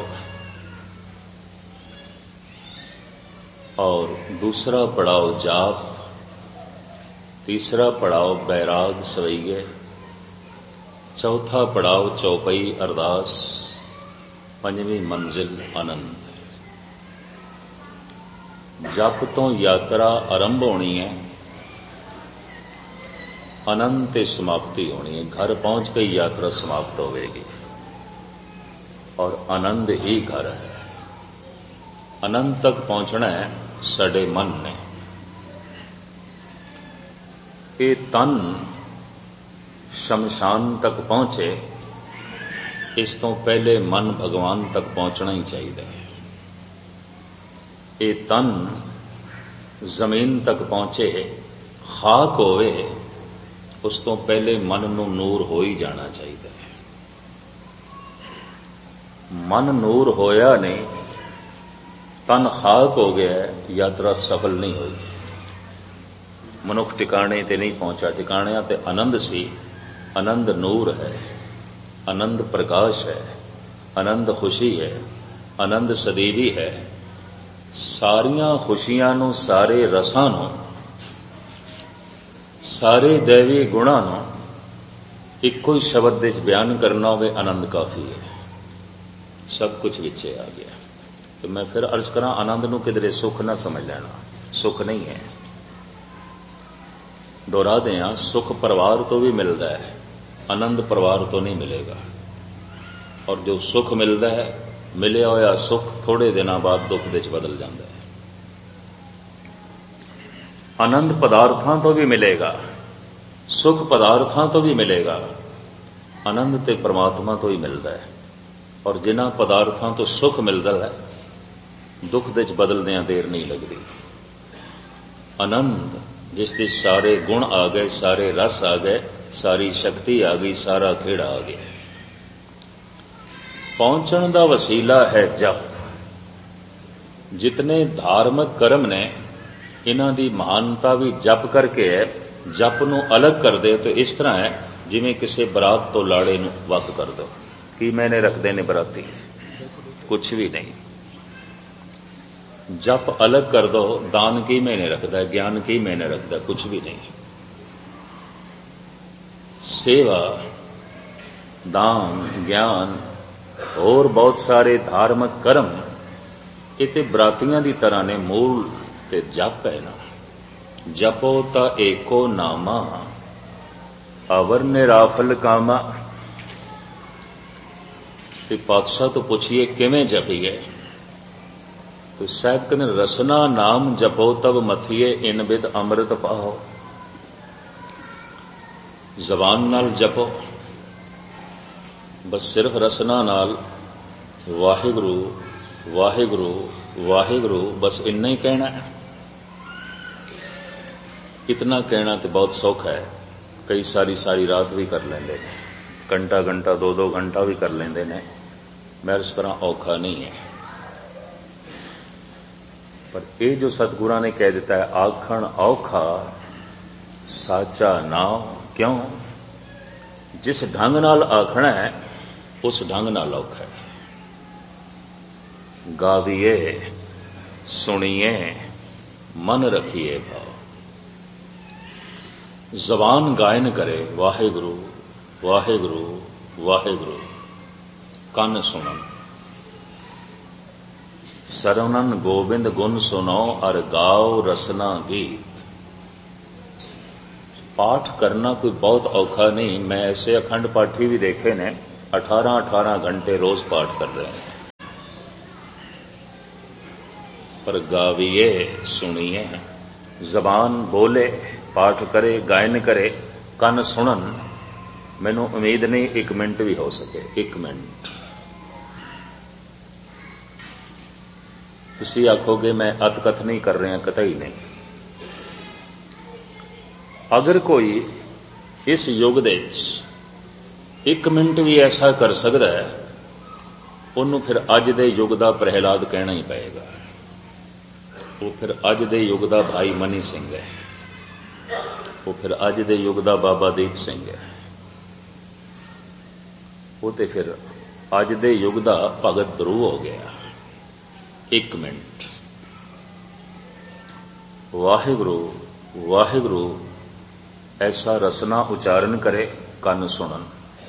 ਔਰ ਦੂਸਰਾ ਪੜਾਓ ਜਾਪ, ਤੀਸਰਾ ਪੜਾਓ ਬੈਰਾਗ ਸਵਈਏ, ਚੌਥਾ ਪੜਾਓ ਚੌਪਈ ਅਰਦਾਸ, ਪੰਜਵੀਂ ਮੰਜ਼ਿਲ ਆਨੰਦ। ਜਪ ਤੋਂ ਯਾਤਰਾ ਆਰੰਭ ਹੋਣੀ ਹੈ, ਆਨੰਦ ਤੇ ਸਮਾਪਤੀ ਹੋਣੀ ਹੈ। ਘਰ ਪਹੁੰਚ ਕੇ ਯਾਤਰਾ ਸਮਾਪਤ ਹੋਵੇਗੀ ਔਰ ਆਨੰਦ ਹੀ ਘਰ ਹੈ। ਆਨੰਦ ਤੱਕ ਪਹੁੰਚਣਾ ਹੈ ਸਾਡੇ ਮਨ ਨੇ। ਇਹ ਤਨ ਸ਼ਮਸ਼ਾਨ ਤੱਕ ਪਹੁੰਚੇ, ਇਸ ਤੋਂ ਪਹਿਲੇ ਮਨ ਭਗਵਾਨ ਤੱਕ ਪਹੁੰਚਣਾ ਹੀ ਚਾਹੀਦਾ ਹੈ। ਇਹ ਤਨ ਜ਼ਮੀਨ ਤੱਕ ਪਹੁੰਚੇ, ਖਾਕ ਹੋਵੇ, ਉਸ ਤੋਂ ਪਹਿਲੇ ਮਨ ਨੂੰ ਨੂਰ ਹੋ ਹੀ ਜਾਣਾ ਚਾਹੀਦਾ ਹੈ। ਮਨ ਨੂਰ ਹੋਇਆ ਨਹੀਂ, ਤਨ ਖਾਕ ਹੋ ਗਿਆ, ਯਾਤਰਾ ਸਫਲ ਨਹੀਂ ਹੋਈ। ਮਨੁੱਖ ਟਿਕਾਣੇ ਤੇ ਨਹੀਂ ਪਹੁੰਚਾ। ਟਿਕਾਣਿਆਂ ਤੇ ਆਨੰਦ ਸੀ। ਆਨੰਦ ਨੂਰ ਹੈ, ਆਨੰਦ ਪ੍ਰਕਾਸ਼ ਹੈ, ਆਨੰਦ ਖੁਸ਼ੀ ਹੈ, ਆਨੰਦ ਸਦੀਵੀ ਹੈ। ਸਾਰੀਆਂ ਖੁਸ਼ੀਆਂ ਨੂੰ, ਸਾਰੇ ਰਸਾਂ ਨੂੰ, ਸਾਰੇ ਦੈਵੀ ਗੁਣਾਂ ਨੂੰ ਇੱਕੋ ਹੀ ਸ਼ਬਦ ਵਿੱਚ ਬਿਆਨ ਕਰਨਾ ਹੋਵੇ, ਆਨੰਦ ਕਾਫੀ ਹੈ। ਸਭ ਕੁਝ ਵਿੱਚੇ ਆ ਗਿਆ। ਤੇ ਮੈਂ ਫਿਰ ਅਰਜ਼ ਕਰਾਂ, ਆਨੰਦ ਨੂੰ ਕਿਧਰੇ ਸੁੱਖ ਨਾ ਸਮਝ ਲੈਣਾ, ਸੁੱਖ ਨਹੀਂ ਹੈ। ਦੁਹਰਾ ਦਿਆਂ, ਸੁੱਖ ਪਰਿਵਾਰ ਤੋਂ ਵੀ ਮਿਲਦਾ ਹੈ, ਆਨੰਦ ਪਰਿਵਾਰ ਤੋਂ ਨਹੀਂ ਮਿਲੇਗਾ। ਔਰ ਜੋ ਸੁੱਖ ਮਿਲਦਾ ਹੈ, ਮਿਲਿਆ ਹੋਇਆ ਸੁੱਖ ਥੋੜੇ ਦਿਨਾਂ ਬਾਅਦ ਦੁੱਖ ਵਿੱਚ ਬਦਲ ਜਾਂਦਾ ਹੈ। ਆਨੰਦ ਪਦਾਰਥਾਂ ਤੋਂ ਵੀ ਮਿਲੇਗਾ, ਸੁੱਖ ਪਦਾਰਥਾਂ ਤੋਂ ਵੀ ਮਿਲੇਗਾ, ਆਨੰਦ ਤੇ ਪਰਮਾਤਮਾ ਤੋਂ ਹੀ ਮਿਲਦਾ ਹੈ। ਔਰ ਜਿਨ੍ਹਾਂ ਪਦਾਰਥਾਂ ਤੋਂ ਸੁੱਖ ਮਿਲਦਾ ਹੈ, ਦੁੱਖ ਵਿੱਚ ਬਦਲਦਿਆਂ ਦੇਰ ਨਹੀਂ ਲੱਗਦੀ। ਆਨੰਦ ਜਿਸ ਦੇ ਸਾਰੇ ਗੁਣ ਆ ਗਏ, ਸਾਰੇ ਰਸ ਆ ਗਏ, ਸਾਰੀ ਸ਼ਕਤੀ ਆ ਗਈ, ਸਾਰਾ ਖੇੜਾ ਆ ਗਿਆ। ਪਹੁੰਚਣ ਦਾ ਵਸੀਲਾ ਹੈ ਜਪ। ਜਿਤਨੇ ਧਾਰਮਿਕ ਕਰਮ ਨੇ, ਇਹਨਾਂ ਦੀ ਮਹਾਨਤਾ ਵੀ ਜਪ ਕਰਕੇ ਹੈ। ਜਪ ਨੂੰ ਅਲੱਗ ਕਰਦੇ ਤਾਂ ਇਸ ਤਰ੍ਹਾਂ ਹੈ ਜਿਵੇਂ ਕਿਸੇ ਬਰਾਤ ਤੋਂ ਲਾੜੇ ਨੂੰ ਵੱਖ ਕਰ ਦਿਓ। ਕੀ ਮੈਨੇ ਰੱਖਦੇ ਨੇ ਬਰਾਤੀ? ਕੁਛ ਵੀ ਨਹੀਂ। ਜਪ ਅਲੱਗ ਕਰ ਦੋ, ਦਾਨ ਕੀ ਮੈਨੇ ਰੱਖਦਾ, ਗਿਆਨ ਕੀ ਮੈਨੇ ਰੱਖਦਾ, ਕੁਛ ਵੀ ਨਹੀਂ। ਸੇਵਾ, ਦਾਨ, ਗਿਆਨ, ਹੋਰ ਬਹੁਤ ਸਾਰੇ ਧਾਰਮਿਕ ਕਰਮ, ਇਹ ਤੇ ਬਰਾਤੀਆਂ ਦੀ ਤਰ੍ਹਾਂ ਨੇ। ਮੂਲ ਤੇ ਜਪ ਹੈ ਨਾ। ਜਪੋ ਤਾਂ ਏਕੋ ਨਾਮਾ, ਅਵਰ ਨਿਰਾਫਲ ਕਾਮਾ। ਤੇ ਪਾਤਸ਼ਾਹ ਤੋਂ ਪੁੱਛੀਏ ਕਿਵੇਂ ਜਪੀਏ? तो ਸਾਹਿਬ ਕਹਿੰਦੇ, ਰਸਨਾ ਨਾਮ ਜਪੋ ਤਬ ਮਥੀਏ, ਇਨ ਬਿਦ ਅੰਮ੍ਰਿਤ ਪਾਓ। ਜ਼ਬਾਨ ਨਾਲ ਜਪੋ, ਬਸ ਸਿਰਫ ਰਸਨਾ ਨਾਲ ਵਾਹਿਗੁਰੂ ਵਾਹਿਗੁਰੂ ਵਾਹਿਗੁਰੂ, ਬਸ ਇੰਨਾ ਹੀ ਕਹਿਣਾ ਹੈ। इतना कहना तो बहुत सौखा है। कई सारी रात भी कर लेंगे, घंटा घंटा 2-2 घंटा भी कर लेंगे ने। मैं इस तरह औखा नहीं है। पर ये जो सतगुरां ने कह दिता है, आखण औखा साचा नाम। क्यों? जिस ढंग नाल आखना है उस ढंग नाल औखा है। गाविए सुनिए मन रखिए भाव। जबान गायन करे वाहिगुरु वाहिगुरु वाहिगुरु, कन सुनन सरवणन गोबिंद गुण सुनो, अर गाओ रसना गीत। पाठ करना कोई बहुत औखा नहीं। मैं ऐसे अखंड पाठी भी देखे ने 18-18 घंटे रोज पाठ कर रहे हैं। पर गाविए सुनिए, जबान बोले, पाठ करे, गायन करे, ਕੰਨ ਸੁਣਨ, ਮੈਨੂੰ ਉਮੀਦ ਨਹੀਂ 1 ਮਿੰਟ ਵੀ ਹੋ ਸਕੇ। 1 ਮਿੰਟ ਤੁਸੀਂ ਆਖੋਗੇ ਮੈਂ ਅਤਕਥ ਨਹੀਂ ਕਰ ਰਿਹਾ, ਕਤਈ ਨਹੀਂ। ਅਗਰ ਕੋਈ ਇਸ ਯੁੱਗ ਦੇ ਵਿੱਚ 1 ਮਿੰਟ ਵੀ ਐਸਾ ਕਰ ਸਕਦਾ ਹੈ, ਉਹਨੂੰ ਫਿਰ ਅੱਜ ਦੇ ਯੁੱਗ ਦਾ ਪ੍ਰਹਿਲਾਦ ਕਹਿਣਾ ਹੀ ਪਏਗਾ। ਉਹ ਫਿਰ ਅੱਜ ਦੇ ਯੁੱਗ ਦਾ ਭਾਈ ਮਨੀ ਸਿੰਘ ਹੈ। ਉਹ ਫਿਰ ਅੱਜ ਦੇ ਯੁੱਗ ਦਾ ਬਾਬਾ ਦੀਪ ਸਿੰਘ ਹੈ। ਉਹ ਤੇ ਫਿਰ ਅੱਜ ਦੇ ਯੁੱਗ ਦਾ ਭਗਤ ਧਰੂ ਹੋ ਗਿਆ। 1 ਮਿੰਟ ਵਾਹਿਗੁਰੂ ਵਾਹਿਗੁਰੂ ਐਸਾ ਰਸਨਾ ਉਚਾਰਨ ਕਰੇ, ਕੰਨ ਸੁਣਨ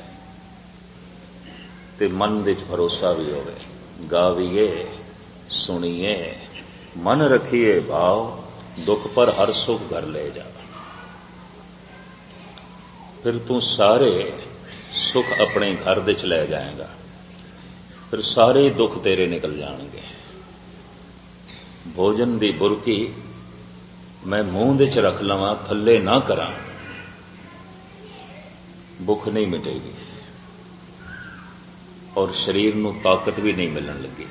ਤੇ ਮਨ ਵਿੱਚ ਭਰੋਸਾ ਵੀ ਹੋਵੇ। ਗਾਵੀਏ ਸੁਣੀਏ, ਮਨ ਰੱਖੀਏ ਭਾਵ, ਦੁੱਖ ਪਰ ਹਰ ਸੁਖ ਘਰ ਲੈ ਜਾ। ਫਿਰ ਤੂੰ ਸਾਰੇ ਸੁਖ ਆਪਣੇ ਘਰ ਦੇ ਚ ਲੈ ਜਾਏਗਾ। ਫਿਰ ਸਾਰੇ ਦੁੱਖ ਤੇਰੇ ਨਿਕਲ ਜਾਣਗੇ। ਭੋਜਨ ਦੀ ਬੁਰਕੀ ਮੈਂ ਮੂੰਹ ਦੇ ਚ ਰੱਖ ਲਵਾਂ, ਥੱਲੇ ਨਾ ਕਰਾਂ, ਭੁੱਖ ਨਹੀਂ ਮਿਟੇਗੀ ਔਰ ਸਰੀਰ ਨੂੰ ਤਾਕਤ ਵੀ ਨਹੀਂ ਮਿਲਣ ਲੱਗੀ।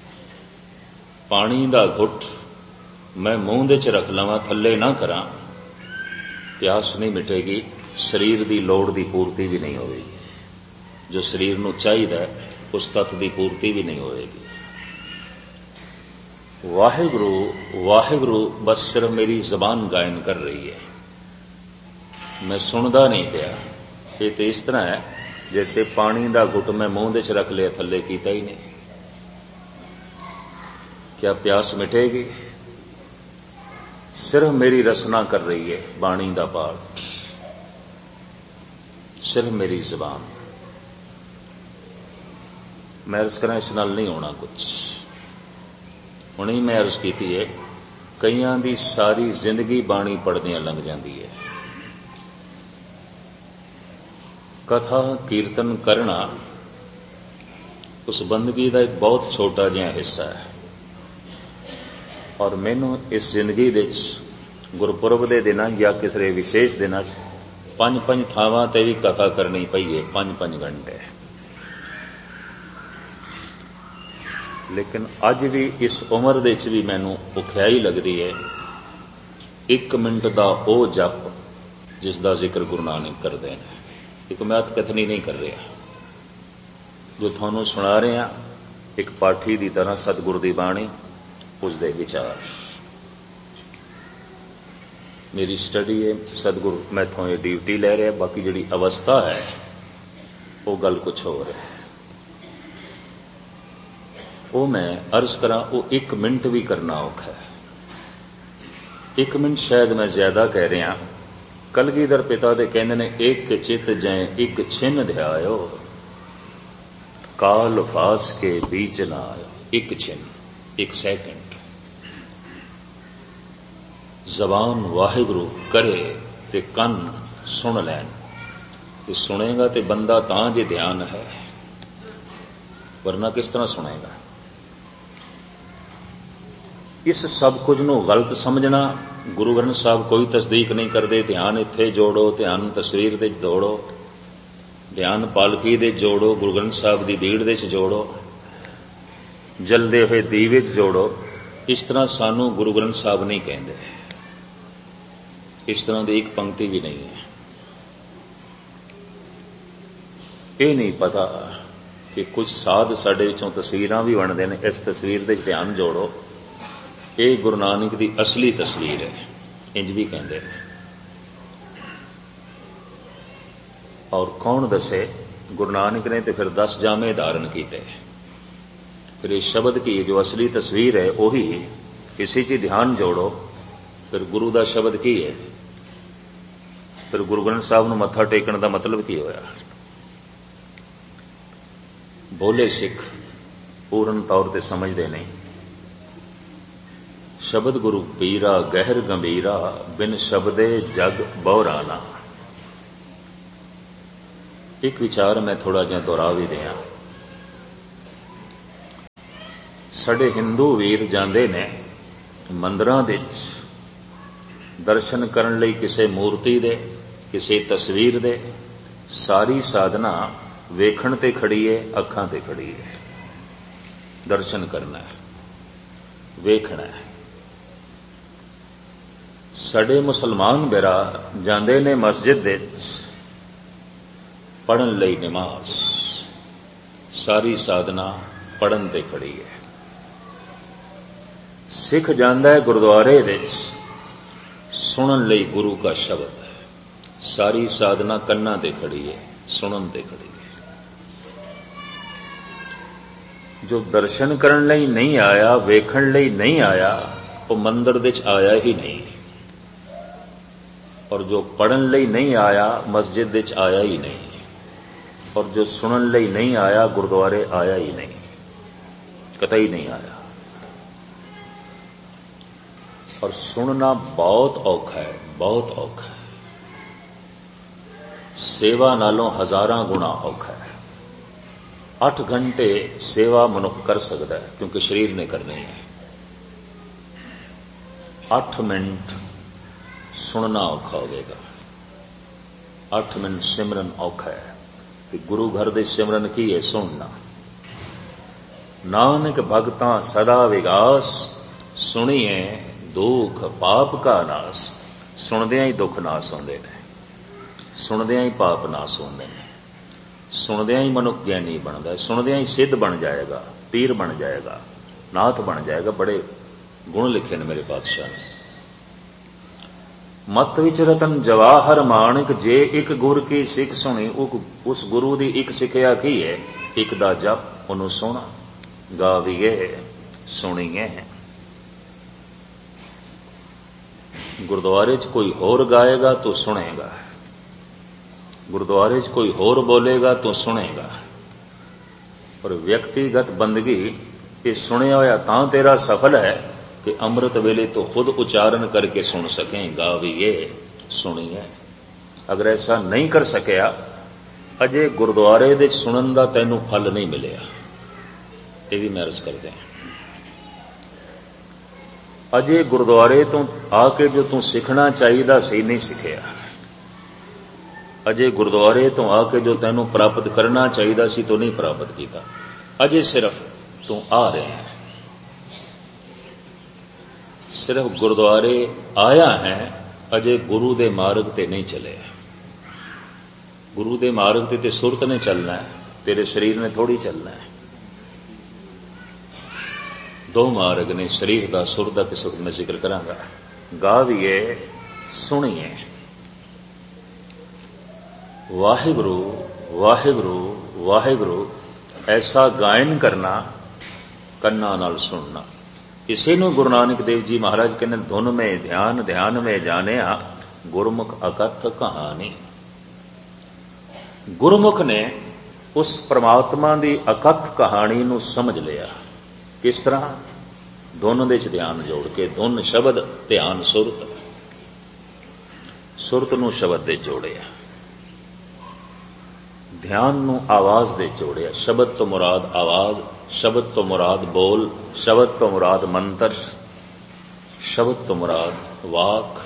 ਪਾਣੀ ਦਾ ਘੁੱਟ ਮੈਂ ਮੂੰਹ ਦੇ ਚ ਰੱਖ ਲਵਾਂ, ਥੱਲੇ ਨਾ ਕਰਾਂ, ਪਿਆਸ ਨਹੀਂ ਮਿਟੇਗੀ, ਸਰੀਰ ਦੀ ਲੋੜ ਦੀ ਪੂਰਤੀ ਵੀ ਨਹੀਂ ਹੋਵੇਗੀ। ਜੋ ਸਰੀਰ ਨੂੰ ਚਾਹੀਦਾ ਉਸ ਤੱਤ ਦੀ ਪੂਰਤੀ ਵੀ ਨਹੀਂ ਹੋਵੇਗੀ। ਵਾਹਿਗੁਰੂ ਵਾਹਿਗੁਰੂ ਬਸ ਸਿਰਫ ਮੇਰੀ ਜ਼ਬਾਨ ਗਾਇਨ ਕਰ ਰਹੀ ਹੈ, ਮੈਂ ਸੁਣਦਾ ਨਹੀਂ ਪਿਆ। ਇਹ ਤੇ ਇਸ ਤਰ੍ਹਾਂ ਹੈ ਜੈਸੇ ਪਾਣੀ ਦਾ ਘੁੱਟ ਮੈਂ ਮੂੰਹ ਦੇ ਚ ਰੱਖ ਲਿਆ, ਥੱਲੇ ਕੀਤਾ ਹੀ ਨਹੀਂ। क्या प्यास मिटेगी? सिर्फ मेरी रसना कर रही है बाणी दा पाठ, सिर्फ मेरी जबान। मैं अर्ज करा इस नाल नहीं होना कुछ। हुणे मैं अर्ज की है, कईयां दी सारी जिंदगी बाणी पढ़दियां लंघ जाती है। कथा कीर्तन करना उस बंदगी का एक बहुत छोटा जिहा हिस्सा है। और मैनू इस जिंदगी दे गुरपुरब के दिन या किसी विशेष दिन 5-5 थावां ते भी कथा करनी पई है, 5-5 घंटे। लेकिन अज भी इस उम्र दे भी मैनू औखियाई लगती है 1 मिनट का वो जप जिसका जिक्र गुरु नानक करते हैं। एक मैं कथनी नहीं कर रहा, जो थानू सुना रहा एक पाठी की तरह सतगुरु की बाणी, उसदे विचार। मेरी स्टडी है, सतगुरु मैथों ये ड्यूटी ले रहे, बाकी जिहड़ी अवस्था है वो गल कुछ हो रहा है। वो मैं अर्ज करा, वो 1 मिनट भी करना औखा है। 1 मिनट शायद मैं ज्यादा कह रहा। कलगीधर पिता दे कहंदे ने, एक चित जै एक छिन ध्यायो, काल फास के बीच ना आयो। 1 छिन, 1 सेकंड। जबान वाहिगुरु करे ते कन सुन लैन। ते सुनेगा ते बंदा तां जे ध्यान है, वरना किस तरह सुनेगा। इस सब कुछ नूं गलत समझना। गुरु ग्रंथ साहब कोई तस्दीक नहीं करते। ध्यान इत्थे जोड़ो, ध्यान तस्वीर दे जोड़ो, ध्यान पालकी दे जोड़ो, गुरु ग्रंथ साहब दी भीड़ दे जोड़ो, जलदे हुए दीवे जोड़ो। इस तरह सानू गुरु ग्रंथ साहब नहीं कहते। इस तरह की एक पंक्ति भी नहीं है। ये नहीं पता कि कुछ साध साडे विचों तस्वीरां भी बनते हैं, इस तस्वीर दे ध्यान जोड़ो, ये गुरु नानक की असली तस्वीर है, इंज भी कहते हैं। और कौन दसे? गुरु नानक ने तो फिर 10 जामे धारण किए। फिर इस शब्द की जो असली तस्वीर है वही, इसी च ध्यान जोड़ो। फिर गुरु का शब्द की है? फिर गुरु ग्रंथ साहब नूं मत्था टेकण का मतलब की होया? भोले सिख पूर्ण तौर पर समझते नहीं। ਸ਼ਬਦ ਗੁਰੂ ਪੀਰਾ ਗਹਿਰ ਗੰਭੀਰਾ, ਬਿਨ ਸ਼ਬਦੇ ਜਗ ਬਹੁਰਾ ਨਾ। ਇੱਕ ਵਿਚਾਰ ਮੈਂ ਥੋੜਾ ਜਿਹਾ ਦੁਹਰਾ ਵੀ ਦਿਆਂ। ਸਾਡੇ ਹਿੰਦੂ ਵੀਰ ਜਾਂਦੇ ਨੇ ਮੰਦਰਾਂ ਵਿੱਚ ਦਰਸ਼ਨ ਕਰਨ ਲਈ ਕਿਸੇ ਮੂਰਤੀ ਦੇ, ਕਿਸੇ ਤਸਵੀਰ ਦੇ। ਸਾਰੀ ਸਾਧਨਾ ਵੇਖਣ ਤੇ ਖੜੀ ਏ, ਅੱਖਾਂ ਤੇ ਖੜੀ ਏ। ਦਰਸ਼ਨ ਕਰਨਾ ਹੈ, ਵੇਖਣਾ ਹੈ। ਸਾਡੇ ਮੁਸਲਮਾਨ ਵੀਰਾ ਜਾਂਦੇ ਨੇ ਮਸਜਿਦ ਵਿੱਚ ਪੜ੍ਹਨ ਲਈ ਨਮਾਜ਼। ਸਾਰੀ ਸਾਧਨਾ ਪੜ੍ਹਨ ਤੇ ਖੜੀ ਹੈ। ਸਿੱਖ ਜਾਂਦਾ ਹੈ ਗੁਰਦੁਆਰੇ ਵਿੱਚ ਸੁਣਨ ਲਈ ਗੁਰੂ ਦਾ ਸ਼ਬਦ। ਸਾਰੀ ਸਾਧਨਾ ਕੰਨਾਂ ਤੇ ਖੜੀ ਹੈ, ਸੁਣਨ ਤੇ ਖੜੀ ਹੈ। ਜੋ ਦਰਸ਼ਨ ਕਰਨ ਲਈ ਨਹੀਂ ਆਇਆ, ਵੇਖਣ ਲਈ ਨਹੀਂ ਆਇਆ, ਉਹ ਮੰਦਿਰ ਵਿੱਚ ਆਇਆ ਹੀ ਨਹੀਂ। ਔਰ ਜੋ ਪੜ੍ਹਨ ਲਈ ਨਹੀਂ ਆਇਆ, ਮਸਜਿਦ ਵਿੱਚ ਆਇਆ ਹੀ ਨਹੀਂ। ਔਰ ਜੋ ਸੁਣਨ ਲਈ ਨਹੀਂ ਆਇਆ, ਗੁਰਦੁਆਰੇ ਆਇਆ ਹੀ ਨਹੀਂ, ਕਤਈ ਨਹੀਂ ਆਇਆ। ਔਰ ਸੁਣਨਾ ਬਹੁਤ ਔਖਾ ਹੈ, ਬਹੁਤ ਔਖਾ ਹੈ। ਸੇਵਾ ਨਾਲੋਂ ਹਜ਼ਾਰਾਂ ਗੁਣਾ ਔਖਾ ਹੈ। 8 ਘੰਟੇ ਸੇਵਾ ਮਨੁੱਖ ਕਰ ਸਕਦਾ ਹੈ, ਕਿਉਂਕਿ ਸਰੀਰ ਨੇ ਕਰਨੀ ਹੈ। 8 ਮਿੰਟ ਸੁਣਨਾ ਔਖਾ ਹੋਵੇਗਾ। 8 ਮਿੰਟ ਸਿਮਰਨ ਔਖਾ ਹੈ। ਤੇ ਗੁਰੂ ਘਰ ਦੇ ਸਿਮਰਨ ਕੀ ਹੈ? ਸੁਣਨਾ। ਨਾਨਕ ਭਗਤਾਂ ਸਦਾ ਵਿਗਾਸ, ਸੁਣੀਏ ਦੁੱਖ ਪਾਪ ਕਾ ਨਾਸ। ਸੁਣਦਿਆਂ ਹੀ ਦੁੱਖ ਨਾਸ ਹੁੰਦੇ ਨੇ, ਸੁਣਦਿਆਂ ਹੀ ਪਾਪ ਨਾਸ ਹੁੰਦੇ ਨੇ, ਸੁਣਦਿਆਂ ਹੀ ਮਨੁੱਖ ਗਿਆਨੀ ਬਣਦਾ ਹੈ, ਸੁਣਦਿਆਂ ਹੀ ਸਿੱਧ ਬਣ ਜਾਏਗਾ, ਪੀਰ ਬਣ ਜਾਏਗਾ, ਨਾਥ ਬਣ ਜਾਏਗਾ। ਬੜੇ ਗੁਣ ਲਿਖੇ ਨੇ ਮੇਰੇ ਪਾਤਸ਼ਾਹ ਨੇ। ਮਤ ਵਿੱਚ ਰਤਨ ਜਵਾਹਰ ਮਾਣਕ, ਜੇ ਇੱਕ ਗੁਰ ਕੀ ਸਿੱਖ ਸੁਣੀ। ਉਸ ਗੁਰੂ ਦੀ ਇੱਕ ਸਿੱਖਿਆ ਕੀ ਹੈ? ਇੱਕ ਦਾ ਜਪ, ਉਹਨੂੰ ਸੁਣਾ। ਗਾਵੀਏ ਸੁਣੀਏ। ਗੁਰਦੁਆਰੇ 'ਚ ਕੋਈ ਹੋਰ ਗਾਏਗਾ ਤੂੰ ਸੁਣੇਗਾ, ਗੁਰਦੁਆਰੇ 'ਚ ਕੋਈ ਹੋਰ ਬੋਲੇਗਾ ਤੂੰ ਸੁਣੇਗਾ। ਪਰ ਵਿਅਕਤੀਗਤ ਬੰਦਗੀ ਇਹ ਸੁਣਿਆ ਹੋਇਆ ਤਾਂ ਤੇਰਾ ਸਫਲ ਹੈ ਕਿ ਅੰਮ੍ਰਿਤ ਵੇਲੇ ਤੋਂ ਖੁਦ ਉਚਾਰਨ ਕਰਕੇ ਸੁਣ ਸਕੇ। ਗਾਵੀਏ ਸੁਣੀਏ। ਅਗਰ ਐਸਾ ਨਹੀਂ ਕਰ ਸਕਿਆ, ਅਜੇ ਗੁਰਦੁਆਰੇ ਦੇ ਸੁਣਨ ਦਾ ਤੈਨੂੰ ਫਲ ਨਹੀਂ ਮਿਲਿਆ। ਇਹ ਵੀ ਮੈਂ ਅਰਜ਼ ਕਰਦੇ ਹਾਂ। ਅਜੇ ਗੁਰਦੁਆਰੇ ਤੋਂ ਆ ਕੇ ਜੋ ਤੂੰ ਸਿੱਖਣਾ ਚਾਹੀਦਾ ਸੀ, ਨਹੀਂ ਸਿੱਖਿਆ। ਅਜੇ ਗੁਰਦੁਆਰੇ ਤੋਂ ਆ ਕੇ ਜੋ ਤੈਨੂੰ ਪ੍ਰਾਪਤ ਕਰਨਾ ਚਾਹੀਦਾ ਸੀ, ਤੂੰ ਨਹੀਂ ਪ੍ਰਾਪਤ ਕੀਤਾ। ਅਜੇ ਸਿਰਫ ਤੂੰ ਆ ਰਿਹਾ ਹੈ, ਸਿਰਫ ਗੁਰਦੁਆਰੇ ਆਇਆ ਹੈ, ਅਜੇ ਗੁਰੂ ਦੇ ਮਾਰਗ ਤੇ ਨਹੀਂ ਚੱਲਿਆ। ਗੁਰੂ ਦੇ ਮਾਰਗ ਤੇ ਸੁਰਤ ਨੇ ਚੱਲਣਾ ਹੈ, ਤੇਰੇ ਸਰੀਰ ਨੇ ਥੋੜੀ ਚੱਲਣਾ ਹੈ। 2 ਮਾਰਗ ਨੇ, ਸਰੀਰ ਦਾ, ਸੁਰ ਦਾ। ਕਿਸੇ ਵਕਤ ਮੈਂ ਜ਼ਿਕਰ ਕਰਾਂਗਾ। ਗਾਵੀਏ ਸੁਣੀਏ। ਵਾਹਿਗੁਰੂ ਵਾਹਿਗੁਰੂ ਵਾਹਿਗੁਰੂ ਐਸਾ ਗਾਇਨ ਕਰਨਾ, ਕੰਨਾਂ ਨਾਲ ਸੁਣਨਾ। ਇਸੇ ਨੂੰ ਗੁਰੂ ਨਾਨਕ ਦੇਵ ਜੀ ਮਹਾਰਾਜ ਕਹਿੰਦੇ, ਧੁਨ ਮੇ ਧਿਆਨ, ਧਿਆਨ ਮੇ ਜਾਣਿਆ, ਗੁਰਮੁਖ ਅਕਥ ਕਹਾਣੀ। ਗੁਰਮੁਖ ਨੇ ਉਸ ਪਰਮਾਤਮਾ ਦੀ ਅਕਥ ਕਹਾਣੀ ਨੂੰ ਸਮਝ ਲਿਆ। ਕਿਸ ਤਰ੍ਹਾਂ? ਧੁਨ ਦੇ 'ਚ ਧਿਆਨ ਜੋੜ ਕੇ। ਧੁਨ ਸ਼ਬਦ, ਧਿਆਨ ਸੁਰਤ। ਸੁਰਤ ਨੂੰ ਸ਼ਬਦ ਦੇ ਜੋੜਿਆ, ਧਿਆਨ ਨੂੰ ਆਵਾਜ਼ ਦੇ ਜੋੜਿਆ। ਸ਼ਬਦ ਤੋਂ ਮੁਰਾਦ ਆਵਾਜ਼, ਸ਼ਬਦ ਤੋਂ ਮੁਰਾਦ ਬੋਲ, ਸ਼ਬਦ ਤੋਂ ਮੁਰਾਦ ਮੰਤਰ, ਸ਼ਬਦ ਤੋਂ ਮੁਰਾਦ ਵਾਕ।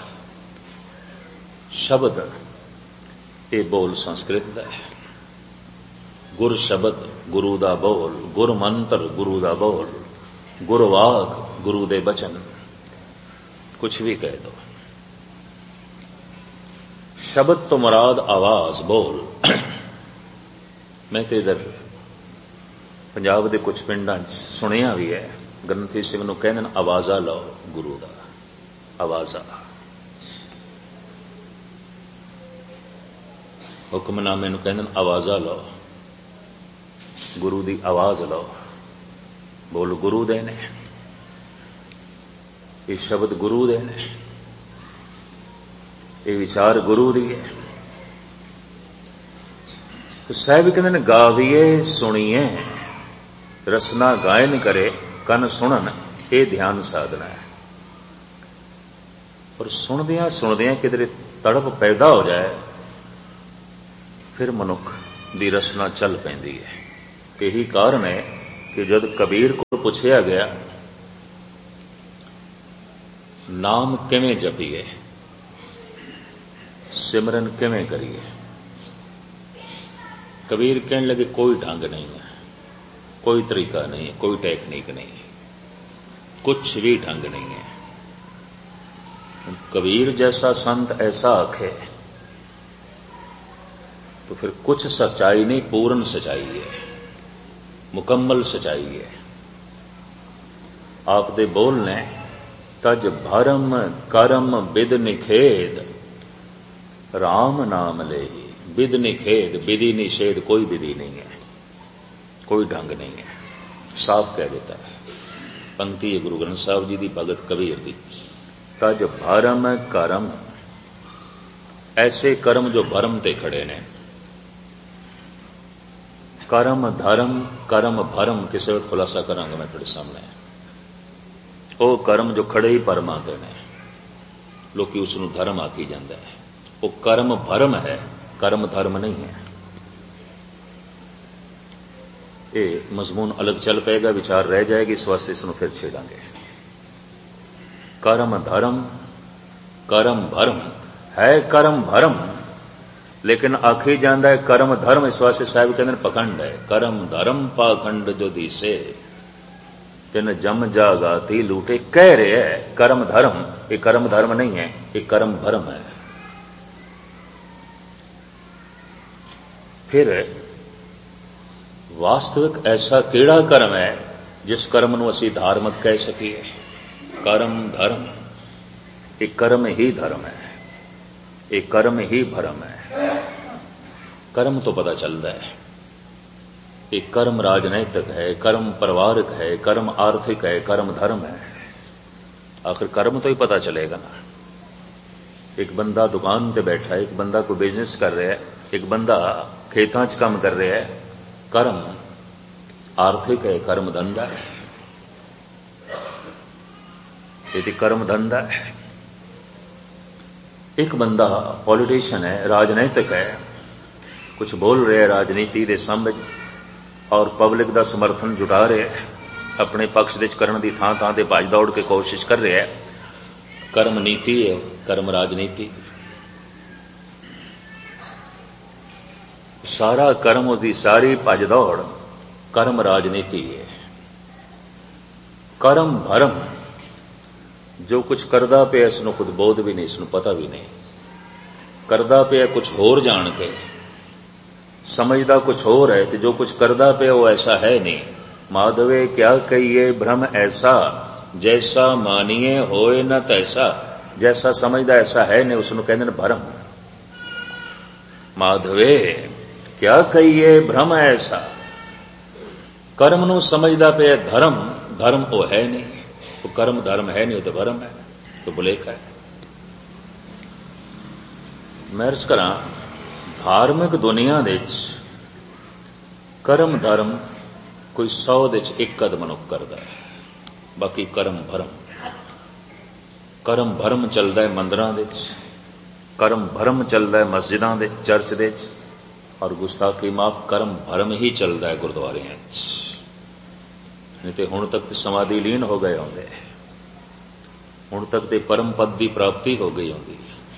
ਸ਼ਬਦ ਇਹ ਬੋਲ ਸੰਸਕ੍ਰਿਤ ਦਾ ਹੈ। ਗੁਰ ਸ਼ਬਦ ਗੁਰੂ ਦਾ ਬੋਲ, ਗੁਰ ਮੰਤਰ ਗੁਰੂ ਦਾ ਬੋਲ, ਗੁਰਵਾਕ ਗੁਰੂ ਦੇ ਬਚਨ। ਕੁਛ ਵੀ ਕਹਿ ਦੋ। ਸ਼ਬਦ ਤੋਂ ਮੁਰਾਦ ਆਵਾਜ਼, ਬੋਲ। ਮੈਂ ਤੇ ਇਧਰ ਪੰਜਾਬ ਦੇ ਕੁਝ ਪਿੰਡਾਂ 'ਚ ਸੁਣਿਆ ਵੀ ਹੈ, ਗ੍ਰੰਥੀ ਸਿੰਘ ਨੂੰ ਕਹਿੰਦੇ ਨੇ ਆਵਾਜ਼ਾ ਲਓ ਗੁਰੂ ਦਾ। ਆਵਾਜ਼ਾ ਹੁਕਮਨਾਮੇ ਨੂੰ ਕਹਿੰਦੇ ਨੇ ਆਵਾਜ਼ਾ ਲਓ, ਗੁਰੂ ਦੀ ਆਵਾਜ਼ ਲਓ। ਬੋਲ ਗੁਰੂ ਦੇ ਨੇ, ਇਹ ਸ਼ਬਦ ਗੁਰੂ ਦੇ ਨੇ, ਇਹ ਵਿਚਾਰ ਗੁਰੂ ਦੀ ਹੈ। ਸਾਹਿਬ ਕਹਿੰਦੇ ਨੇ ਗਾਵੀਏ ਸੁਣੀਏ। ਰਸਨਾ ਗਾਇਨ ਕਰੇ, ਕੰਨ ਸੁਣਨ, ਇਹ ਧਿਆਨ ਸਾਧਨਾ ਹੈ। और सुनदियां सुनदियां किधरे तड़प पैदा हो जाए फिर मनुख दी रसना चल पैंदी है। यही कारण है कि जब कबीर को पूछा गया नाम किवें जपीए, सिमरन किवें करिए, कबीर कहने लगे कोई ढंग नहीं है, कोई तरीका नहीं है, कोई टेक्निक नहीं है, कुछ भी ढंग नहीं है। कबीर जैसा संत ऐसा आखे तो फिर कुछ सच्चाई नहीं, पूर्ण सच्चाई है, मुकम्मल सच्चाई है। आप दे बोलने तज भरम करम बिद निखेद राम नाम ले। बिद निखेद, विधि निषेध, कोई विधि नहीं है, कोई ढंग नहीं है, साफ कह देता है। पंक्ति है गुरु ग्रंथ साहब जी की, भगत कबीर की। तज भरम करम, ऐसे कर्म जो भरम ते खड़े ने। कर्म धर्म कर्म भरम किसी वक्त खुलासा करांगा मैं थोड़े सामने। वो कर्म जो खड़े ही भरमा ते ने, लोग उसनू धर्म आखी जाता है। वो कर्म भरम है, कर्म धर्म नहीं है। ये मजमून अलग चल पेगा, विचार रह जाएगी, इस वास्ते इसनू फिर छेड़ांगे। कर्म धर्म कर्म भरम है, कर्म भरम लेकिन आखी जाता है कर्म धर्म। इस वास्ते साहब कहते हैं पखंड है। कर्म धर्म पाखंड जो दिसे तिन जम जागाती लूटे। कह रहे है कर्म धर्म, ये कर्म धर्म नहीं है, ये कर्म भरम है। फिर वास्तविक ऐसा केड़ा कर्म है जिस कर्म नूं असीं धार्मिक कह सकीए? कर्म धर्म, ये कर्म ही धर्म है, ये कर्म ही भरम है। कर्म तो पता चलता है, ये कर्म राजनैतिक है, कर्म परिवारिक है, कर्म आर्थिक है, कर्म धर्म है। आखिर कर्म तो ही पता चलेगा ना। एक बंदा दुकान ते बैठा है, एक बंदा कोई बिजनेस कर रहा है, एक बंदा खेतां च काम कर रहा है। कर्म आर्थिक है, कर्म धंधा है, यदि कर्म धंधा है। एक बंदा पॉलिटिशियन है, राजनीतिक है, कुछ बोल रहे राजनीति दे समझ और पब्लिक दा समर्थन जुटा रहे, अपने पक्ष दे करन दी थां थां ते भज दौड़ के कोशिश कर रहे है। कर्म नीति है, कर्म राजनीति। सारा कर्म उसकी सारी भज दौड़ कर्म राजनीति है। कर्म भरम, जो कुछ करदा पिया इसनूं खुद बोध भी नहीं, इसनूं पता भी नहीं। करदा पिया कुछ होर जान के, समझदा कुछ होर है, तो जो कुछ करदा पिया वो ऐसा है नहीं। माधवे क्या कहिए भ्रम ऐसा, जैसा मानिए होए न तैसा। जैसा समझदा ऐसा है नहीं, उसनूं कहंदे ने भरम। माधवे क्या कहिए भ्रम ऐसा, कर्म नूं समझदा पिया धर्म, धर्म वो है नहीं। तो कर्म धर्म है नहीं, वो तो भरम है, तो बुलेखा है। मैं अर्ज करा, धार्मिक दुनिया दे कर्म धर्म कोई 100 दे एक कद मनुख करता है, बाकी कर्म भरम। कर्म भरम चलता है मंदिरां दे, कर्म भरम चलता है मस्जिदां दे, चर्च दे, और गुस्ताखी माफ कर्म भरम ही चलता है गुरुद्वारे। नहीं तो हुण तक तो समाधि लीन हो गए होंगे, हुण तक तो परम पद की प्राप्ति हो गई होंगी।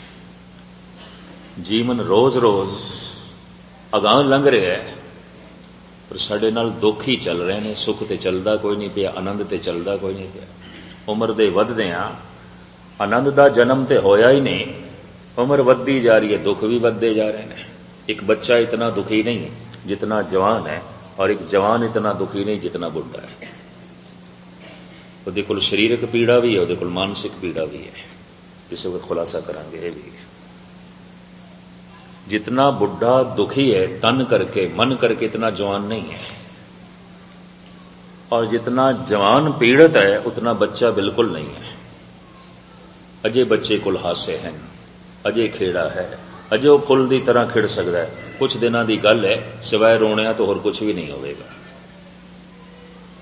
जीवन रोज रोज अगां लंघ रहा है, पर साडे नाल दुख ही चल रहे हैं। सुख तो चलता कोई नहीं पिया, आनंद तो चलता कोई नहीं पिया। उम्र दे वधदियां आनंद दा जन्म तो होया ही नहीं, उम्र वधदी जा रही है, दुख भी वधदे जा रहे हैं। एक बच्चा इतना दुखी नहीं जितना जवान है, और एक जवान इतना दुखी नहीं जितना बुढ़ा है। ਉਹਦੇ ਕੋਲ शरीरक पीड़ा भी है, ਉਹਦੇ ਕੋਲ मानसिक पीड़ा भी है। किसी वक्त खुलासा करांगे ये भी। जितना बुढ़ा दुखी है तन करके मन करके, इतना जवान नहीं है। और जितना जवान पीड़ित है उतना बच्चा बिल्कुल नहीं है। अजे बच्चे कोल हासे हैं, अजे खेड़ा है, अजे वो फुल की तरह खिड़ सकता है। कुछ दिनों की गल है, सिवाय रोने तो होर कुछ भी नहीं होगा।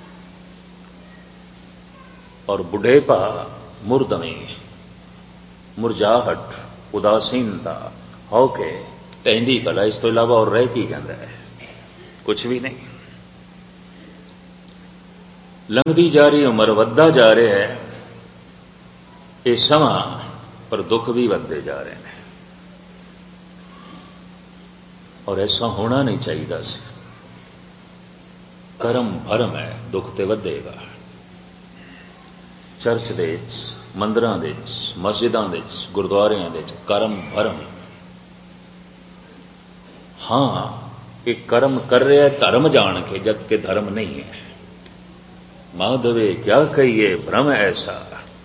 और बुढ़ेपा मुर्दमे, ਮੁਰਝਾਹਟ, ਉਦਾਸੀਨਤਾ ਹੋ ਕੇ ਢਹਿੰਦੀ ਭਲਾ। ਇਸ ਤੋਂ ਇਲਾਵਾ ਹੋਰ ਰਹਿ ਕੀ ਜਾਂਦਾ ਹੈ? ਕੁਛ ਵੀ ਨਹੀਂ। ਲੰਘਦੀ ਜਾ ਰਹੀ ਉਮਰ, ਵੱਧਦਾ ਜਾ ਰਿਹਾ ਹੈ ਇਹ ਸਮਾਂ, ਪਰ ਦੁੱਖ ਵੀ ਵੱਧਦੇ ਜਾ ਰਹੇ ਨੇ। ਔਰ ਐਸਾ ਹੋਣਾ ਨਹੀਂ ਚਾਹੀਦਾ ਸੀ। ਕਰਮ ਭਰਮ ਹੈ, ਦੁੱਖ ਤੇ ਵਧੇਗਾ। ਚਰਚ ਦੇ ਵਿੱਚ, ਮੰਦਰਾਂ ਦੇ ਵਿੱਚ, ਮਸਜਿਦਾਂ ਦੇ ਵਿੱਚ, ਗੁਰਦੁਆਰਿਆਂ ਦੇ ਵਿੱਚ ਕਰਮ ਭਰਮ। ਹਾਂ, ਇਹ ਕਰਮ ਕਰ ਰਿਹਾ ਧਰਮ ਜਾਣ ਕੇ, ਜਦ ਕਿ ਧਰਮ ਨਹੀਂ ਹੈ। ਮਾਧਵੇ ਕਿਆ ਕਹੀਏ ਭ੍ਰਮ ਐਸਾ।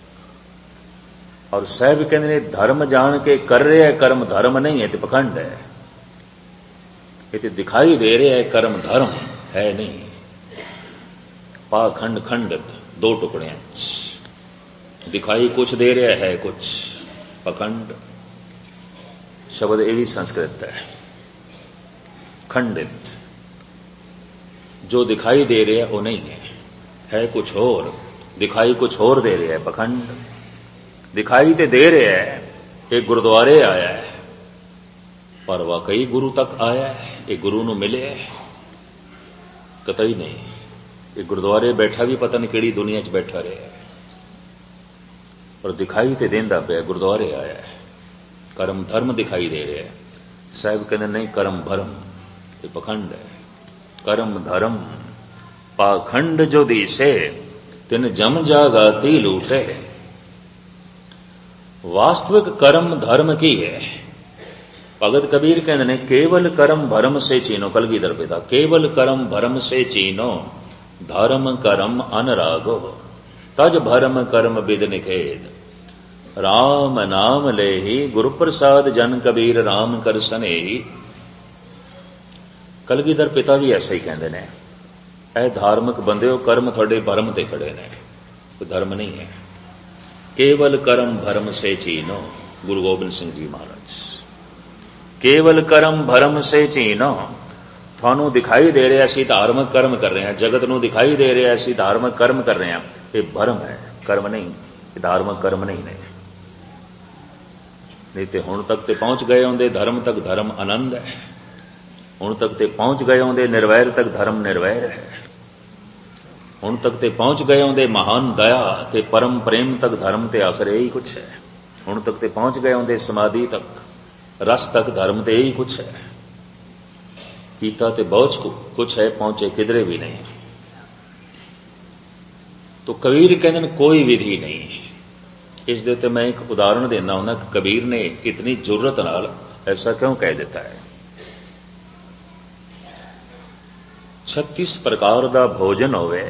ਔਰ ਸਾਹਿਬ ਕਹਿੰਦੇ ਨੇ ਧਰਮ ਜਾਣ ਕੇ ਕਰ ਰਿਹਾ ਕਰਮ, ਧਰਮ ਨਹੀਂ ਹੈ ਤੇ ਪਖੰਡ ਹੈ। ਇਹ ਤੇ ਦਿਖਾਈ ਦੇ ਰਿਹਾ ਹੈ ਕਰਮ, ਧਰਮ ਹੈ ਨਹੀਂ। ਪਾਖੰਡ ਖੰਡਤ, ਦੋ ਟੁਕੜਿਆਂ ਚ ਦਿਖਾਈ ਕੁਛ ਦੇ ਰਿਹਾ ਹੈ, ਕੁਛ ਪਖੰਡ। ਸ਼ਬਦ ਇਹ ਵੀ ਸੰਸਕ੍ਰਿਤ ਹੈ। ਖੰਡਿਤ, ਜੋ ਦਿਖਾਈ ਦੇ ਰਿਹਾ ਉਹ ਨਹੀਂ ਹੈ ਕੁਛ ਹੋਰ, ਦਿਖਾਈ ਕੁਛ ਹੋਰ ਦੇ ਰਿਹਾ ਹੈ, ਪਖੰਡ। ਦਿਖਾਈ ਤੇ ਦੇ ਰਿਹਾ ਹੈ ਇਹ ਗੁਰਦੁਆਰੇ ਆਇਆ ਹੈ, ਪਰ ਵਾਕਈ ਗੁਰੂ ਤੱਕ ਆਇਆ ਹੈ? ਇਹ ਗੁਰੂ ਨੂੰ ਮਿਲਿਆ? ਕਤਈ ਨਹੀਂ। ਇਹ ਗੁਰਦੁਆਰੇ ਬੈਠਾ ਵੀ ਪਤਾ ਨਹੀਂ ਕਿਹੜੀ ਦੁਨੀਆ 'ਚ ਬੈਠਾ ਰਿਹਾ, ਪਰ ਦਿਖਾਈ ਤੇ ਦੇਂਦਾ ਪਿਆ ਗੁਰਦੁਆਰੇ ਆਇਆ ਹੈ। ਕਰਮ ਧਰਮ ਦਿਖਾਈ ਦੇ ਰਿਹਾ ਹੈ। ਸਾਹਿਬ ਕਹਿੰਦੇ ਨਹੀਂ, ਕਰਮ ਭਰਮ ਇਹ ਪਖੰਡ ਹੈ। ਕਰਮ ਧਰਮ ਪਾਖੰਡ ਜੋ ਦੀਸੇ, ਤਿਨ ਜਮ ਜਾਗਾਤੀ ਲੂਟੇ। ਵਾਸਤਵਿਕ ਕਰਮ ਧਰਮ ਕੀ ਹੈ? ਭਗਤ ਕਬੀਰ ਕਹਿੰਦੇ ਨੇ ਕੇਵਲ ਕਰਮ ਭਰਮ ਸੇ ਚੀਨੋ। ਕਲਗੀਧਰ ਪਿਤਾ, ਕੇਵਲ ਕਰਮ ਭਰਮ ਸੇ ਚੀਨੋ, ਧਰਮ ਕਰਮ ਅਨਰਾਗੋ, ਤਜ ਭਰਮ ਕਰਮ ਬਿਦ ਨਿਖੇਦ। ਰਾਮ ਨਾਮ ਲੇਹੀ ਗੁਰੂ ਪ੍ਰਸਾਦ ਜਨ ਕਬੀਰ, ਰਾਮ ਕਰ ਸਨੇਹੀ। ਕਲਗੀਧਰ ਪਿਤਾ ਵੀ ਐਸਾ ਹੀ ਕਹਿੰਦੇ ਨੇ। ਇਹ ਧਾਰਮਿਕ ਬੰਦਿਓ, ਕਰਮ ਤੁਹਾਡੇ ਭਰਮ ਤੇ ਖੜੇ ਨੇ, ਕੋਈ ਧਰਮ ਨਹੀਂ ਹੈ। ਕੇਵਲ ਕਰਮ ਭਰਮ ਸੇ ਚੀਨੋ, ਗੁਰੂ ਗੋਬਿੰਦ ਸਿੰਘ ਜੀ ਮਹਾਰਾਜ। ਕੇਵਲ ਕਰਮ ਭਰਮ ਸੇ ਚੀਨੋ। ਤੁਹਾਨੂੰ ਦਿਖਾਈ ਦੇ ਰਿਹਾ ਅਸੀਂ ਧਾਰਮਿਕ ਕਰਮ ਕਰ ਰਹੇ ਹਾਂ, ਜਗਤ ਨੂੰ ਦਿਖਾਈ ਦੇ ਰਿਹਾ ਅਸੀਂ ਧਾਰਮਿਕ ਕਰਮ ਕਰ ਰਹੇ ਹਾਂ, ਇਹ ਭਰਮ ਹੈ, ਕਰਮ ਨਹੀਂ। ਇਹ ਧਾਰਮਿਕ ਕਰਮ ਨਹੀਂ ਨੇ। ਨਹੀਂ ਤੇ ਹੁਣ ਤੱਕ ਤੇ ਪਹੁੰਚ ਗਏ ਹੁੰਦੇ ਧਰਮ ਤੱਕ, ਧਰਮ ਆਨੰਦ ਹੈ। ਹੁਣ ਤੱਕ ਤੇ ਪਹੁੰਚ ਗਏ ਹੁੰਦੇ ਨਿਰਵੈਰ ਤੱਕ, ਧਰਮ ਨਿਰਵੈਰ ਹੈ। ਹੁਣ ਤੱਕ ਤੇ ਪਹੁੰਚ ਗਏ ਹੁੰਦੇ ਮਹਾਨ ਦਇਆ ਤੇ ਪਰਮ ਪ੍ਰੇਮ ਤੱਕ, ਧਰਮ ਤੇ ਆਖਰ ਇਹੀ ਕੁਛ ਹੈ। ਹੁਣ ਤੱਕ ਤੇ ਪਹੁੰਚ ਗਏ ਹੁੰਦੇ ਸਮਾਧੀ ਤੱਕ, ਰਸ ਤੱਕ, ਧਰਮ ਤੇ ਇਹੀ ਕੁਛ ਹੈ। ਕੀਤਾ ਤੇ ਬਹੁਤ ਕੁਛ ਹੈ, ਪਹੁੰਚੇ ਕਿਧਰੇ ਵੀ ਨਹੀਂ। ਤੋ ਕਬੀਰ ਕਹਿੰਦੇ ਨੇ ਕੋਈ ਵਿਧੀ ਨਹੀਂ। ਇਸ ਦੇ ਤੇ ਮੈਂ ਇੱਕ ਉਦਾਹਰਣ ਦੇਣਾ ਹੁੰਦਾ ਕਿ ਕਬੀਰ ਨੇ ਇਤਨੀ ਜ਼ੁਰਤ ਨਾਲ ਐਸਾ ਕਿਉਂ ਕਹਿ ਦਿੱਤਾ ਹੈ। 36 ਪ੍ਰਕਾਰ ਦਾ ਭੋਜਨ ਹੋਵੇ,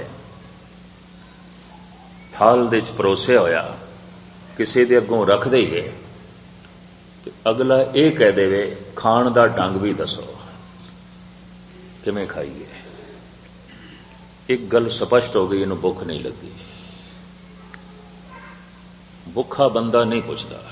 ਥਾਲ ਦੇ ਚ ਪਰੋਸਿਆ ਹੋਇਆ, ਕਿਸੇ ਦੇ ਅੱਗੋਂ ਰੱਖ ਦਈਏ ਤੇ ਅਗਲਾ ਇਹ ਕਹਿ ਦੇਵੇ ਖਾਣ ਦਾ ਢੰਗ ਵੀ ਦੱਸੋ, ਕਿਵੇਂ ਖਾਈਏ। ਇੱਕ ਗੱਲ ਸਪਸ਼ਟ ਹੋ ਗਈ, ਇਹਨੂੰ ਭੁੱਖ ਨਹੀਂ ਲੱਗੀ। ਭੁੱਖਾ ਬੰਦਾ ਨਹੀਂ ਪੁੱਛਦਾ,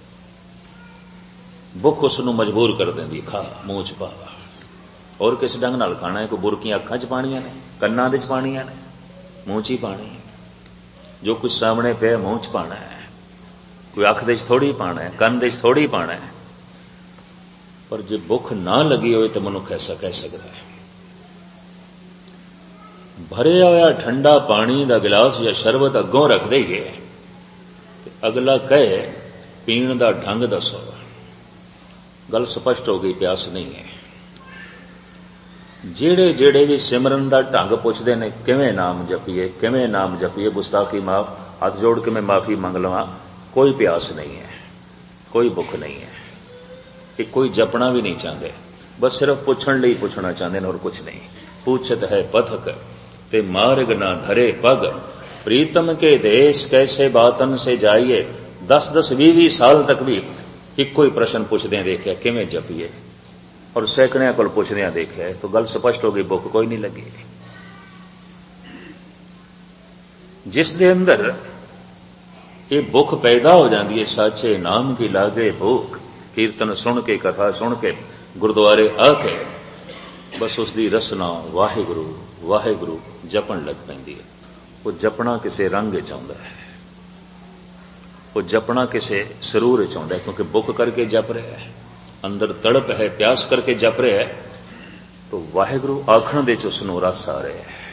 ਭੁੱਖ ਉਸ ਨੂੰ ਮਜਬੂਰ ਕਰ ਦਿੰਦੀ, ਖਾ, ਮੂੰਹ ਚ ਪਾ। ਹੋਰ ਕਿਸ ਢੰਗ ਨਾਲ ਖਾਣਾ ਹੈ? ਕੋਈ ਬੁਰਕੀਆਂ ਅੱਖਾਂ ਚ ਪਾਣੀਆਂ ਨੇ, ਕੰਨਾਂ ਦੇ ਚ ਪਾਣੀਆਂ ਨੇ, ਮੂੰਹ ਚ ਹੀ ਪਾਣੀ ਹੈ। ਜੋ ਕੁਝ ਸਾਹਮਣੇ ਪਿਆ ਮੂੰਹ ਚ ਪਾਣਾ ਹੈ। ਕੋਈ ਅੱਖ ਦੇ ਚ ਥੋੜੀ ਪਾਣਾ ਹੈ, ਕੰਨ ਦੇ ਚ ਥੋੜੀ ਪਾਣਾ ਹੈ। ਪਰ ਜੇ ਭੁੱਖ ਨਾ ਲੱਗੀ ਹੋਵੇ ਤਾਂ ਮਨੁੱਖ ਐਸਾ ਕਹਿ ਸਕਦਾ ਹੈ। ਭਰਿਆ ਹੋਇਆ ਠੰਡਾ ਪਾਣੀ ਦਾ ਗਿਲਾਸ ਜਾਂ ਸ਼ਰਬਤ ਅੱਗੋਂ ਰੱਖ ਦਈਏ ਤੇ ਅਗਲਾ ਕਹੇ ਪੀਣ ਦਾ ਢੰਗ ਦੱਸੋ, ਗੱਲ ਸਪਸ਼ਟ ਹੋ ਗਈ, ਪਿਆਸ ਨਹੀਂ ਹੈ। ਜਿਹੜੇ ਜਿਹੜੇ ਵੀ ਸਿਮਰਨ ਦਾ ਢੰਗ ਪੁੱਛਦੇ ਨੇ, ਕਿਵੇਂ ਨਾਮ ਜਪੀਏ, ਕਿਵੇਂ ਨਾਮ ਜਪੀਏ, ਗੁਸਤਾਖੀ ਮਾਫ, ਹੱਥ ਜੋੜ ਕੇ ਮੈਂ ਮਾਫੀ ਮੰਗ ਲਵਾਂ, ਕੋਈ ਪਿਆਸ ਨਹੀਂ ਹੈ, ਕੋਈ ਭੁੱਖ ਨਹੀਂ ਹੈ। ਇਹ ਕੋਈ ਜਪਣਾ ਵੀ ਨਹੀਂ ਚਾਹੁੰਦੇ, ਬਸ ਸਿਰਫ ਪੁੱਛਣ ਲਈ ਪੁੱਛਣਾ ਚਾਹੁੰਦੇ ਨੇ, ਹੋਰ ਕੁਝ ਨਹੀਂ। पूछत है पथक ते मार्ग ना धरे पग, प्रीतम के देश कैसे बातन से जाइए। 10-10, 20-20 साल तक भी ਇੱਕੋ ਹੀ ਪ੍ਰਸ਼ਨ ਪੁੱਛਦਿਆਂ ਦੇਖਿਆ ਕਿਵੇਂ ਜਪੀਏ, ਔਰ ਸੈਂਕੜਿਆਂ ਕੋਲ ਪੁੱਛਦਿਆਂ ਦੇਖਿਆ, ਤਾਂ ਗੱਲ ਸਪਸ਼ਟ ਹੋ ਗਈ, ਭੁੱਖ ਕੋਈ ਨਹੀਂ ਲੱਗੀ। ਜਿਸ ਦੇ ਅੰਦਰ ਇਹ ਭੁੱਖ ਪੈਦਾ ਹੋ ਜਾਂਦੀ ਹੈ, ਸਾਚੇ ਨਾਮ ਕੀ ਲਾਗੇ ਭੁੱਖ, ਕੀਰਤਨ ਸੁਣ ਕੇ, ਕਥਾ ਸੁਣ ਕੇ, ਗੁਰਦੁਆਰੇ ਆ ਕੇ ਬਸ ਉਸ ਦੀ ਰਸਨਾ ਵਾਹਿਗੁਰੂ ਵਾਹਿਗੁਰੂ ਜਪਣ ਲੱਗ ਪੈਂਦੀ ਹੈ। ਉਹ ਜਪਣਾ ਕਿਸੇ ਰੰਗ ਵਿੱਚ ਆਉਂਦਾ ਹੈ। वो जपना किसी सरूर च आउंदा है, क्योंकि बुक करके जप रहा है, अंदर तड़प है, प्यास करके जप रहा है, तो वाहिगुरू आखण दे च उसनूं रस आ रहा है,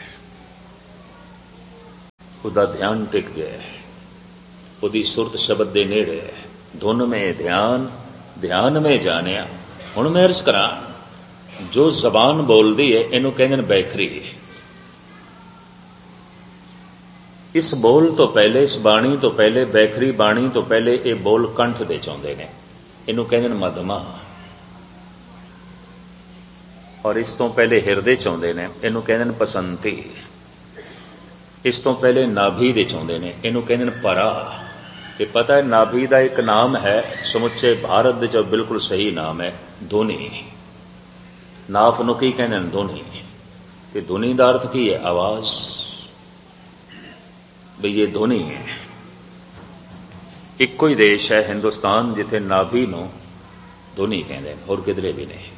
उहदा ध्यान टिक गया है, उहदी सुरत शब्द दे नेड़े है। धुन में ध्यान, ध्यान में जानिया। हुण मैं अर्ज करा, जो जबान बोलदी है इहनूं कहंदे ने बैखरी। इस बोल तो पहले, इस बाणी तो पहले, बैखरी बाणी तो पहले ये बोल कंठ दे चाहुंदे ने, इहनूं कहंदे ने मधमा। और इस तो पहले हिरदे चाहुंदे ने, इहनूं कहंदे ने पसंती। इस तो पहले नाभि दे चाहुंदे ने, इहनूं कहंदे ने परा। ये पता है नाभि का एक नाम है, समुचे भारत दे च बिल्कुल सही नाम है, धुनी। नाफ नूं की कहंदे ने? धुनी। ते धुनी दा अर्थ की है? आवाज। भी ये धुनी है। इक्को ही देश है हिंदुस्तान जिथे नाभि नूं धुनी कहंदे ने, होर किधरे भी नहीं।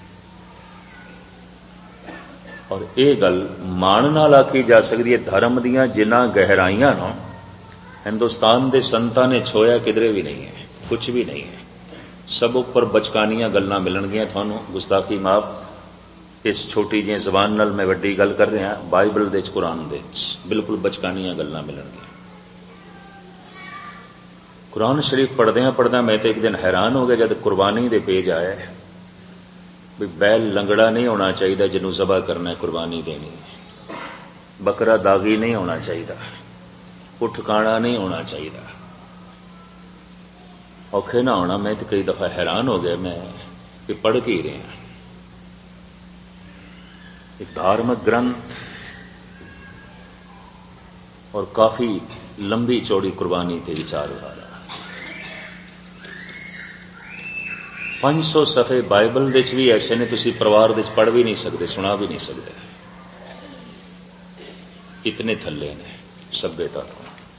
और ये गल मान नाल आखी जा सकती है, धर्म दीयां जिन्हां गहराइयां नूं हिंदुस्तान दे संतां ने छोया किधरे भी नहीं है, कुछ भी नहीं है। सब उपर बचकानियां गल्लां मिलणगियां तुहानूं, गुस्ताखी माफ। इस छोटी जी जबान नाल मैं वड्डी गल कर रहा, बाइबल दे कुरान दे बिल्कुल बचकानियां गल्लां मिलणगियां। कुरान शरीफ पढ़दियां पढ़दियां मैं तो एक दिन हैरान हो गया जब कुर्बानी दे पेज आया भी बैल लंगड़ा नहीं होना चाहिए जिन्हों ज़बह करना है, कुर्बानी देनी। बकरा दागी नहीं होना चाहिए, उठ काणा नहीं होना चाहिए, औखे ना होना। मैं तो कई दफा हैरान हो गया, मैं कि पढ़ के ही रहा। एक धार्मिक ग्रंथ और काफी लंबी चौड़ी कुर्बानी ते विचारधारा। 500 सफ़े बाइबल दे च भी ऐसे ने, तुसी परिवार दे च पढ़ भी नहीं सकते, सुना भी नहीं सकते, इतने थल्ले ने सभ्यता तो।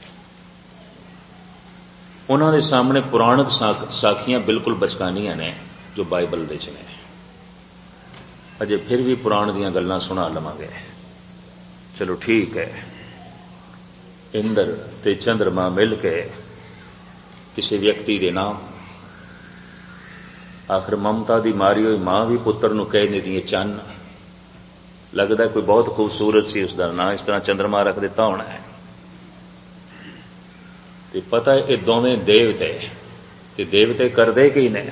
उन्होंने सामने पुराणक साखियां बिल्कुल बचकानियां ने जो बाइबल दे च ने। अजे फिर भी पुराण दीयां गल्लां सुना लवांगे, चलो ठीक है। इंद्र ते चंद्रमा मिल के किसी व्यक्ति के नाम, आखिर ममता दी मारी हुई मां भी पुत्र नूं कह देती है चन्न। लगता कोई बहुत खूबसूरत सी उसका नाम, इस तरह चंद्रमा रख दिता होना है। ते पता है ये दोवें देवते, ते देवते करदे की ने?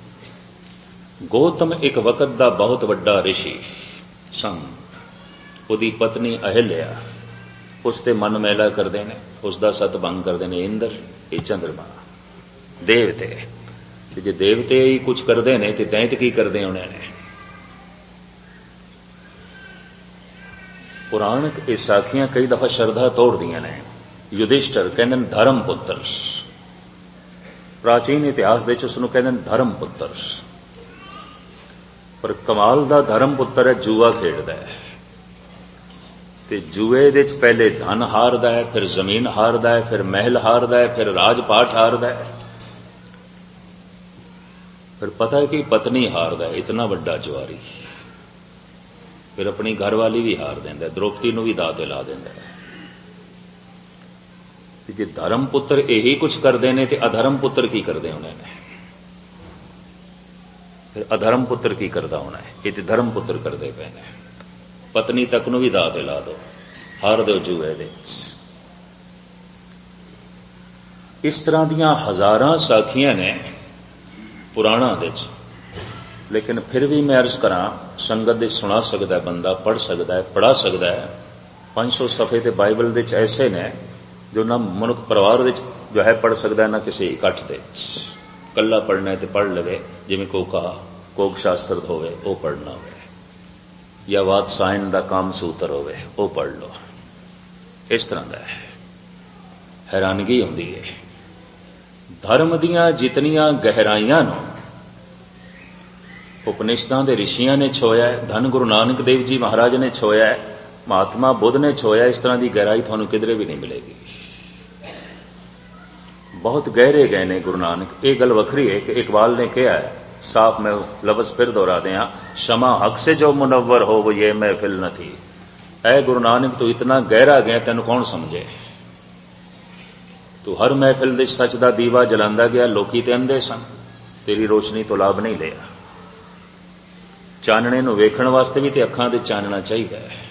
गौतम एक वक्त दा बहुत वड्डा ऋषि संत, उहदी पत्नी अहिल्या उसते मन मैला करदे ने, उसका सत भंग करदे ने। इंद्र ये चंद्रमा देवते, ते जे देवते ही कुछ करदे ने ते दैंत की करदे होने ने? पुराणक ये साखियां कई दफा श्रद्धा तोड़ दियां ने। युधिष्ठिर कहंदे ने धर्म पुत्र, प्राचीन इतिहास दे च उसनूं कहंदे ने धर्म पुत्र। पर कमाल दा धर्म पुत्र है जुआ खेडदा है, ते जुए दे च पहले धन हारदा है, फिर जमीन हारदा है, फिर महल हारदा है, फिर राजपाट हारदा है, फिर पता है कि पत्नी हारदा है, इतना वड्डा जुआरी। फिर अपनी घरवाली भी हार देंदा, द्रौपदी नूं भी दाते ला देंदा है। जे धर्म पुत्र यही कुछ करते हैं तो अधर्म पुत्र की करते होने ने? फिर अधर्म पुत्र की करता होना है? ये तो धर्म पुत्र करते पे ने। पत्नी तक नूं भी दाते ला दो, हार दो जुए दे। इस तरह दियां हजारां साखियां ने पुराणा दे च, लेकिन फिर भी मैं अर्ज करा संगत दे सुना सकता है बंदा, पढ़ सकता है, पढ़ा सकता है। 500 सफ़े ते बाइबल दे च ऐसे ने जो ना मनुख परिवार दे जो है पढ़ सकता है, ना किसी इकट्ठ दे। कला पढ़ना है तो पढ़ लवे, जिवें कोक शास्त्र होवे वो पढ़ना होवे, या वात्सायन दा काम सूत्र होवे वो पढ़ लो। इस तरह का है। हैरानगी होंदी है धर्म दियां जितनियां गहराइयां नूं उपनिषदां दे ऋषियां ने छोया है, धन गुरु नानक देव जी महाराज ने छोया है, महात्मा बुद्ध ने छोया। इस तरह की गहराई तुहानूं किधरे भी नहीं मिलेगी। बहुत गहरे गए ने गुरु नानक। ये गल वखरी है कि इकबाल ने कहा है, साफ मैं लफ्ज फिर दोहरा दें, शमा हक से जो मुनव्वर हो वो ये महफिल न थी। ऐ गुरु नानक तो इतना गहरा गया तेन कौन समझे। ਤੂੰ ਹਰ ਮਹਿਫਿਲ ਦੇ ਸੱਚ ਦਾ ਦੀਵਾ ਜਲਾਂਦਾ ਗਿਆ, ਲੋਕੀ ਤੇ ਅੰਧੇ ਸਨ, ਤੇਰੀ ਰੋਸ਼ਨੀ ਤੋਂ ਲਾਭ ਨਹੀਂ ਲਿਆ। ਚਾਨਣੇ ਨੂੰ ਵੇਖਣ ਵਾਸਤੇ ਵੀ ਤੇ ਅੱਖਾਂ ਦੇ ਚਾਨਣਾ ਚਾਹੀਦਾ ਹੈ।